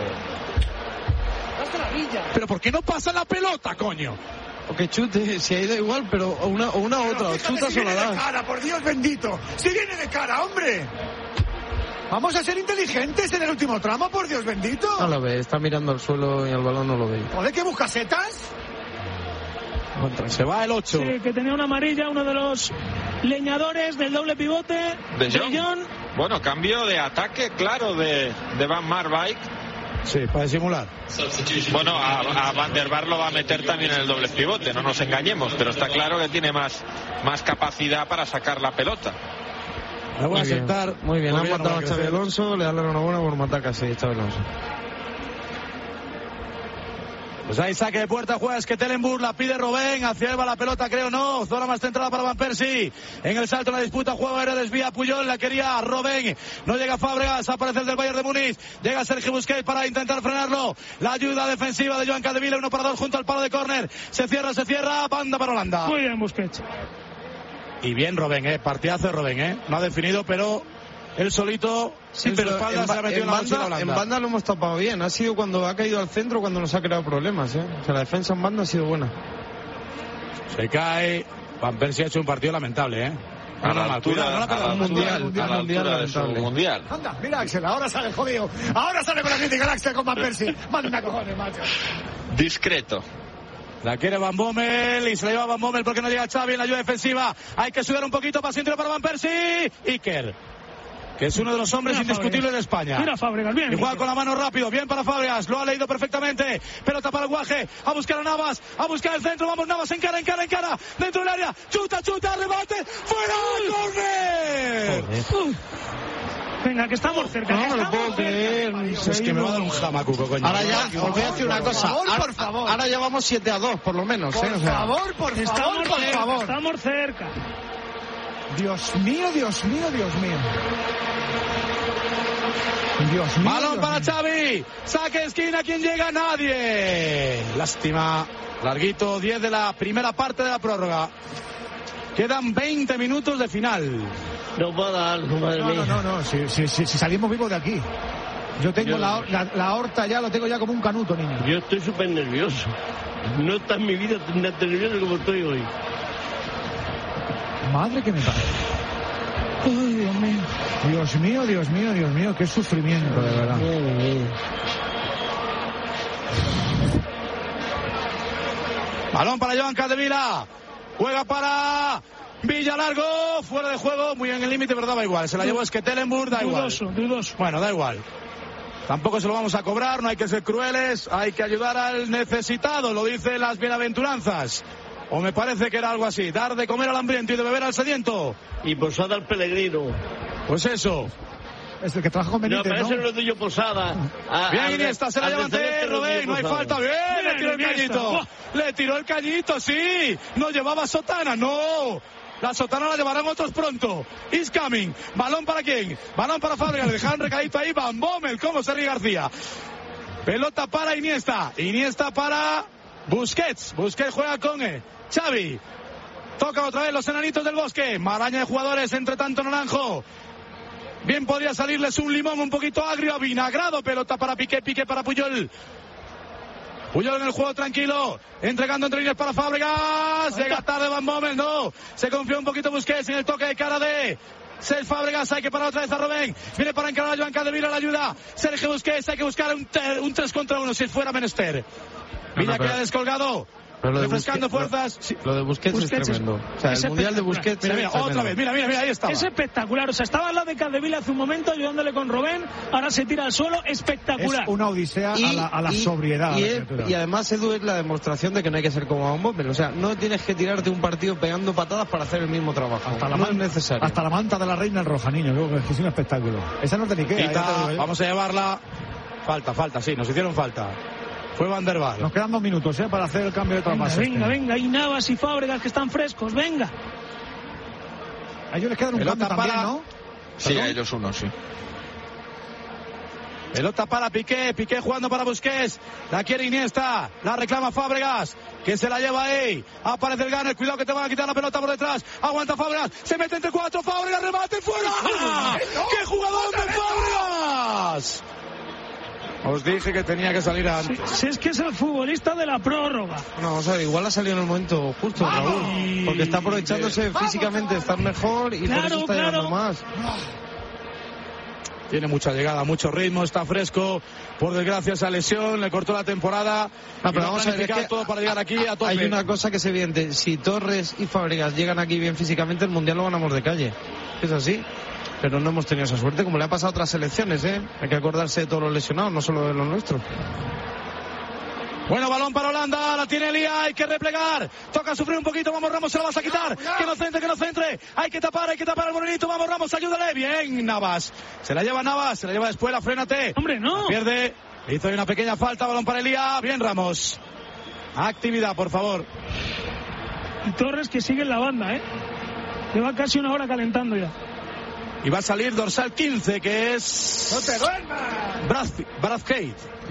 Pero ¿por qué no pasa la pelota, coño? O que chute, si ha ido igual, pero una u otra. O chutas o la das. De cara, por Dios bendito. Si viene de cara, hombre. Vamos a ser inteligentes en el último tramo, por Dios bendito. No lo ve, está mirando al suelo y al balón no lo ve. ¿Joder, qué busca setas? Se va el 8. Sí, que tenía una amarilla, uno de los leñadores del doble pivote. De Jong. Bueno, cambio de ataque, claro, de Van Marwijk. Sí, para disimular. Bueno, a Van der Vaart lo va a meter también en el doble pivote, no nos engañemos, pero está claro que tiene más capacidad para sacar la pelota. Me voy a sentar. Muy bien, han matado a Xabi Alonso, le dan la enhorabuena por matar casi a Xabi Alonso. Pues ahí saque de puerta, juega Stekelenburg, la pide Robben, hacia él va la pelota, creo no, zona más centrada para Van Persie, en el salto, en la disputa, juego aéreo, desvía Puyol, la quería Robben, no llega Fábregas, aparece el del Bayern de Múnich, llega Sergi Busquets para intentar frenarlo, la ayuda defensiva de Joan Capdevila, 1 para 2 junto al palo de córner, se cierra, banda para Holanda. Muy bien Busquets. Y bien Robben, partidazo de Robben, no ha definido, pero él solito, sí, pero espalda, se ha metido en la mochila Holanda. En banda lo hemos tapado bien, ha sido cuando ha caído al centro cuando nos ha creado problemas, O sea, la defensa en banda ha sido buena. Se cae, Van Persie ha hecho un partido lamentable, A la altura de su mundial. Anda, mira Axel, ahora sale jodido. Ahora sale con la crítica Axel con Van Persie. Manda cojones, macho. Discreto. La quiere Van Bommel y se la lleva Van Bommel porque no llega Xavi en la ayuda defensiva. Hay que subir un poquito para centro para Van Persie. Iker, que es uno de los hombres indiscutibles de España. Mira Fábregas, bien. Y juega con la mano rápido, bien para Fábregas, lo ha leído perfectamente. Pelota para el Guaje, a buscar a Navas, a buscar el centro, vamos Navas, encara, dentro del área, chuta, remate, fuera, córner. Venga, que estamos cerca. No lo puedo creer. Es que me va a dar un jamacuco, coño. Ahora ya, os voy a decir una cosa. Por favor. Ahora ya vamos 7-2, por lo menos. Por favor. Estamos cerca. Dios mío. Balón para Xavi. Saque esquina, ¿quién llega? Nadie. Lástima. Larguito, 10 de la primera parte de la prórroga. Quedan 20 minutos de final. No va a dar, madre mía. No. Si salimos vivos de aquí. Yo tengo la aorta ya, lo tengo ya como un canuto, niño. Yo estoy súper nervioso. No está en mi vida tan nervioso como estoy hoy. Madre que me pasa. Ay, Dios mío, qué sufrimiento, de verdad. Balón para Joan Capdevila. Juega para Villalargo. Fuera de juego, muy en el límite, pero daba igual. Se la llevó Stekelenburg, da igual. Dudoso. Bueno, da igual. Tampoco se lo vamos a cobrar, no hay que ser crueles. Hay que ayudar al necesitado, lo dicen las bienaventuranzas. O me parece que era algo así, dar de comer al hambriento y de beber al sediento. Y posada al peregrino. Pues eso. Es el que trabaja con Benítez, no, pero ese no es tuyo, Posada. Bien, Iniesta, se la lleva ante Robben, no hay falta. Bien, le tiró el cañito. Le tiró el cañito, sí. No llevaba sotana, no. La sotana la llevarán otros pronto. Is coming. ¿Balón para quién? Balón para Fábregas. Le dejaron recadito ahí. Van Bommel, como se ríe García. Pelota para Iniesta. Iniesta para Busquets. Busquets juega con Xavi. Toca otra vez los enanitos del bosque. Maraña de jugadores, entre tanto Naranjo. Bien podría salirles un limón un poquito agrio, avinagrado. Pelota para Piqué para Puyol. Puyol en el juego tranquilo, entregando entre líneas para Fábregas. Llega tarde Van Bommel, no. Se confió un poquito Busquets en el toque de cara de Fábregas. Hay que parar otra vez a Robben. Viene para encarar a Joan Capdevila, la ayuda Sergio Busquets. Hay que buscar un 3 contra 1 si fuera menester. Villa queda descolgado. Refrescando fuerzas. Lo de Busquets es tremendo. O sea, el mundial de Busquets. Mira, otra vez, mira, ahí está. Es espectacular. O sea, estaba al lado de Capdevila hace un momento ayudándole con Robben. Ahora se tira al suelo. Espectacular. Es una odisea a la sobriedad. Y además, Edu, es la demostración de que no hay que ser como Van Bommel. O sea, no tienes que tirarte un partido pegando patadas para hacer el mismo trabajo. No es necesario. Hasta la manta de la reina el roja, niño. Es un espectáculo. Esa no es de Ikea. Vamos a llevarla. Falta, sí, nos hicieron falta. Fue Van der Vaart. Nos quedan 2 minutos para hacer el cambio de traspaso. Venga. Y Navas y Fábregas que están frescos. Venga. A ellos les quedan un cambio también, ¿no? Sí, a ellos uno, sí. Pelota para Piqué jugando para Busquets. La quiere Iniesta. La reclama Fábregas, que se la lleva ahí. Aparece el Gunner. Cuidado que te van a quitar la pelota por detrás. Aguanta Fábregas. Se mete entre 4. Fábregas, remate fuera. ¡Qué jugador de Fábregas! Os dije que tenía que salir antes. Si es que es el futbolista de la prórroga. No, o sea, igual ha salido en el momento justo, Raúl. Porque está aprovechándose físicamente de estar mejor y por eso está llevando más. Tiene mucha llegada, mucho ritmo, está fresco. Por desgracia esa lesión le cortó la temporada. No, pero vamos a ver, es que todo para llegar aquí a tope. Hay una cosa que es evidente. Si Torres y Fábregas llegan aquí bien físicamente, el Mundial lo ganamos de calle. Es así. Pero no hemos tenido esa suerte, como le ha pasado a otras selecciones, ¿eh? Hay que acordarse de todos los lesionados, no solo de los nuestros. Bueno, balón para Holanda, la tiene Elía, hay que replegar, toca sufrir un poquito, vamos Ramos, se lo vas a quitar, que no centre, hay que tapar al morenito, vamos Ramos, ayúdale, bien Navas, se la lleva después, la frénate, hombre, no, la pierde, hizo una pequeña falta, balón para Elía, bien Ramos, actividad, por favor. Y Torres que sigue en la banda, lleva casi una hora calentando ya. Y va a salir dorsal 15, que es... ¡No te duermas! Brathwaite.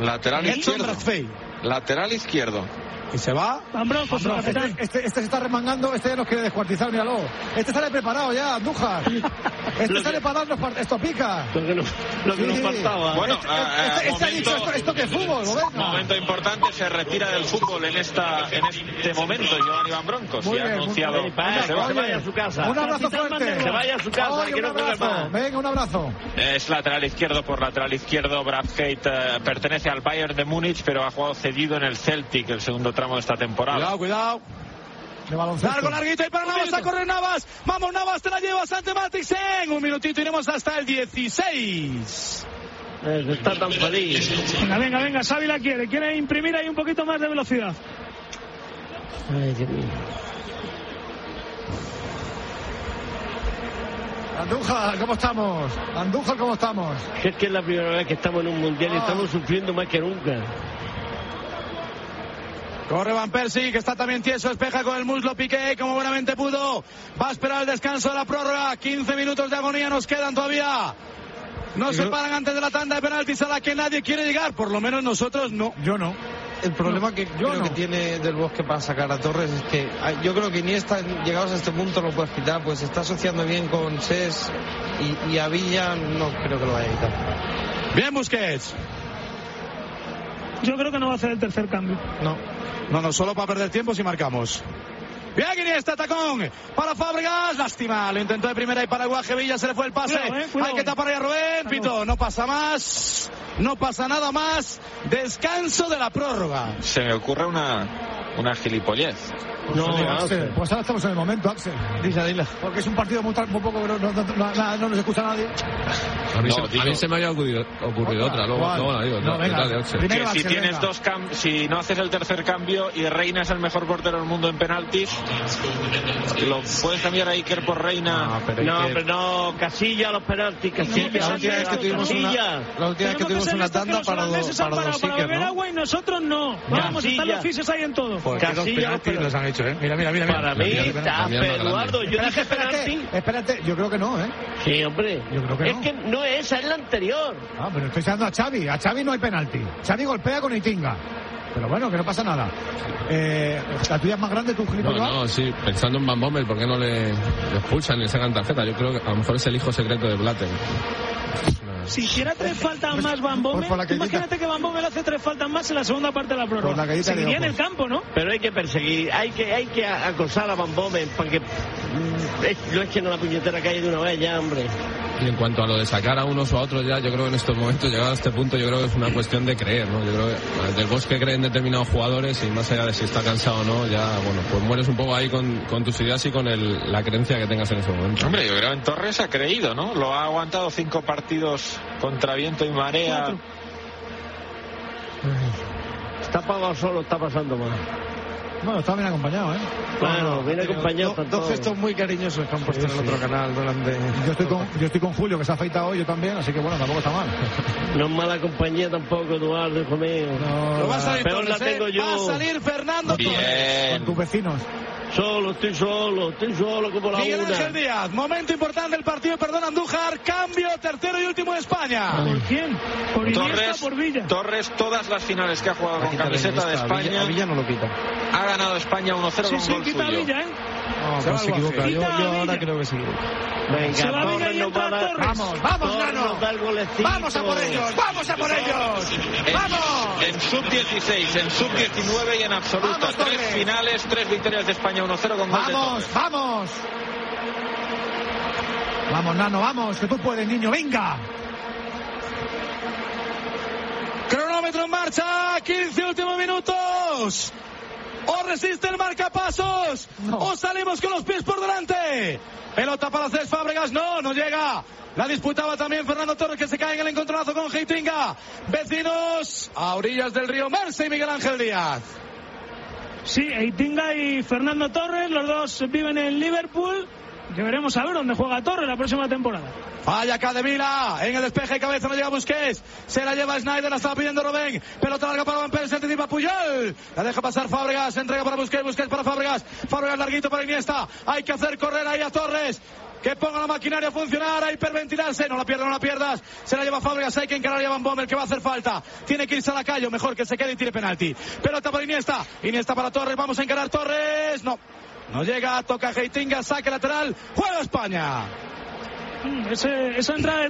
Lateral izquierdo. Y se va. Van Broncos, este se está remangando, este ya nos quiere descuartizar, míralo. Este sale preparado ya, Andújar. Este sale para darnos, esto pica. Lo que nos faltaba. Bueno, este ha dicho esto que es fútbol, momento importante, se retira del fútbol en este momento Giovanni Van Broncos. Y ha anunciado que se vaya a su casa. Un abrazo fuerte. Se vaya a su casa. Oye, un abrazo. Venga, un abrazo. Es lateral izquierdo por lateral izquierdo. Brathwaite pertenece al Bayern de Múnich, pero ha jugado cedido en el Celtic el segundo tramo de esta temporada. Cuidado. Largo, larguito y para Navas, a correr Navas. Vamos Navas, te la llevas ante Matixen. Un minutito, iremos hasta el 16. Está tan feliz. Venga, Xavi la quiere imprimir ahí un poquito más de velocidad. Ay, Dios mío. Andújar, ¿cómo estamos? Es que es la primera vez que estamos en un mundial y estamos sufriendo más que nunca. Corre Van Persie, que está también tieso, espeja con el muslo Piqué, como buenamente pudo. Va a esperar el descanso de la prórroga. 15 minutos de agonía nos quedan todavía. No se paran antes de la tanda de penaltis a la que nadie quiere llegar, por lo menos nosotros no. Yo no. El problema que tiene Del Bosque para sacar a Torres es que yo creo que Iniesta, llegados a este punto, lo puede quitar, pues se está asociando bien con Ses y a Villa no creo que lo vaya a quitar. Bien Busquets. Yo creo que no va a hacer el tercer cambio. No, solo para perder tiempo si marcamos. Bien, Iniesta, tacón para Fábregas, lástima, lo intentó de primera y para Guaje Villa se le fue el pase. Cuidado. Hay que tapar ahí a Rubén, Pito, no pasa más, no pasa nada más, descanso de la prórroga. Se me ocurre una gilipollez. No, Axel, pues ahora estamos en el momento, Axel. Dila. Porque es un partido muy poco, no nos escucha nadie. A mí se me había ocurrido otra, luego la digo. Que si tienes dos cambios, si no haces el tercer cambio y Reina es el mejor portero del mundo en penaltis, ¿lo puedes cambiar a Iker por Reina? No, Casilla los penaltis, Casilla. La última vez que tuvimos una tanda para dos Iker, ¿no? Y nosotros no. Vamos, están los fises ahí en todo. Casilla los han hecho, Mira. Para mí, Eduardo, yo dije penalti. Espérate, yo creo que no, Sí, hombre. Yo creo que es que no es, es la anterior. Pero estoy dando a Xavi. A Xavi no hay penalti. Xavi golpea con Itinga. Pero bueno, que no pasa nada. ¿La tuya es más grande, tu gilipollas? No, sí, pensando en Van Bommel, ¿por qué no le expulsan y le sacan tarjeta? Yo creo que a lo mejor es el hijo secreto de Blatter. Si hiciera 3 faltas más Van Bommel, imagínate que Van Bommel hace 3 faltas más en la segunda parte de la prórroga. Seguiría en el campo, ¿no? Pero hay que perseguir, hay que acosar a Van Bommel para que lo echen a la puñetera calle de una vez ya, hombre. Y en cuanto a lo de sacar a unos o a otros ya, yo creo que en estos momentos, llegado a este punto, yo creo que es una cuestión de creer, ¿no? Yo creo que Del Bosque cree en determinados jugadores y más allá de si está cansado o no, ya, bueno, pues mueres un poco ahí con tus ideas y con la creencia que tengas en ese momento. Hombre, yo creo que en Torres ha creído, ¿no? Lo ha aguantado 5 partidos contra viento y marea. Está pagado solo, está pasando mal. Bueno, está bien acompañado, Bueno, bien acompañado. Dos gestos muy cariñosos que han puesto en el otro canal durante... Yo estoy con Julio, que se ha afeitado hoy, yo también, así que bueno, tampoco está mal. No es mala compañía tampoco, Eduardo, hijo mío. No, va a salir peor la tengo yo. Va a salir Fernando Torres. Con tus vecinos. Estoy solo como la Miguel una. Ángel Díaz, momento importante del partido, perdón Andújar, cambio, tercero y último de España. ¿Por quién? ¿Por Iniesta o por Villa? Torres, todas las finales que ha jugado con camiseta de España. Villa no lo quita. Ha ganado España 1-0 con gol quita suyo. Villa, No, pero se equivoca. Yo ahora creo que se equivoca. Venga, Torres nos va a dar. Vamos, Nano. Vamos a por ellos. ¡Vamos! En sub-16, en sub-19 y en absoluta. Vamos, 3 finales, 3 victorias de España, 1-0 con gol de Torres. Vamos, Nano, vamos, que tú puedes, niño, venga. Cronómetro en marcha, 15 últimos minutos. O resiste el marcapasos, o salimos con los pies por delante. Pelota para Cés Fábregas, no llega. La disputaba también Fernando Torres, que se cae en el encontronazo con Heitinga. Vecinos a orillas del río Merse y Miguel Ángel Díaz. Sí, Heitinga y Fernando Torres, los dos viven en Liverpool. Que veremos a ver dónde juega Torres la próxima temporada. Falla Capdevila, en el despeje de cabeza no llega Busquets, se la lleva Snyder, la está pidiendo Robben, pelota larga para Van Persie, se anticipa Puyol, la deja pasar Fábregas, entrega para Busquets para Fábregas larguito para Iniesta, hay que hacer correr ahí a Torres, que ponga la maquinaria a funcionar, a hiperventilarse, no la pierdas, se la lleva Fábregas, hay que encarar a Van Bommel, que va a hacer falta, tiene que irse a la calle, mejor que se quede y tire penalti, pelota para Iniesta para Torres, vamos a encarar Torres, no llega, toca Heitinga, saque lateral, juega España. Esa entrada de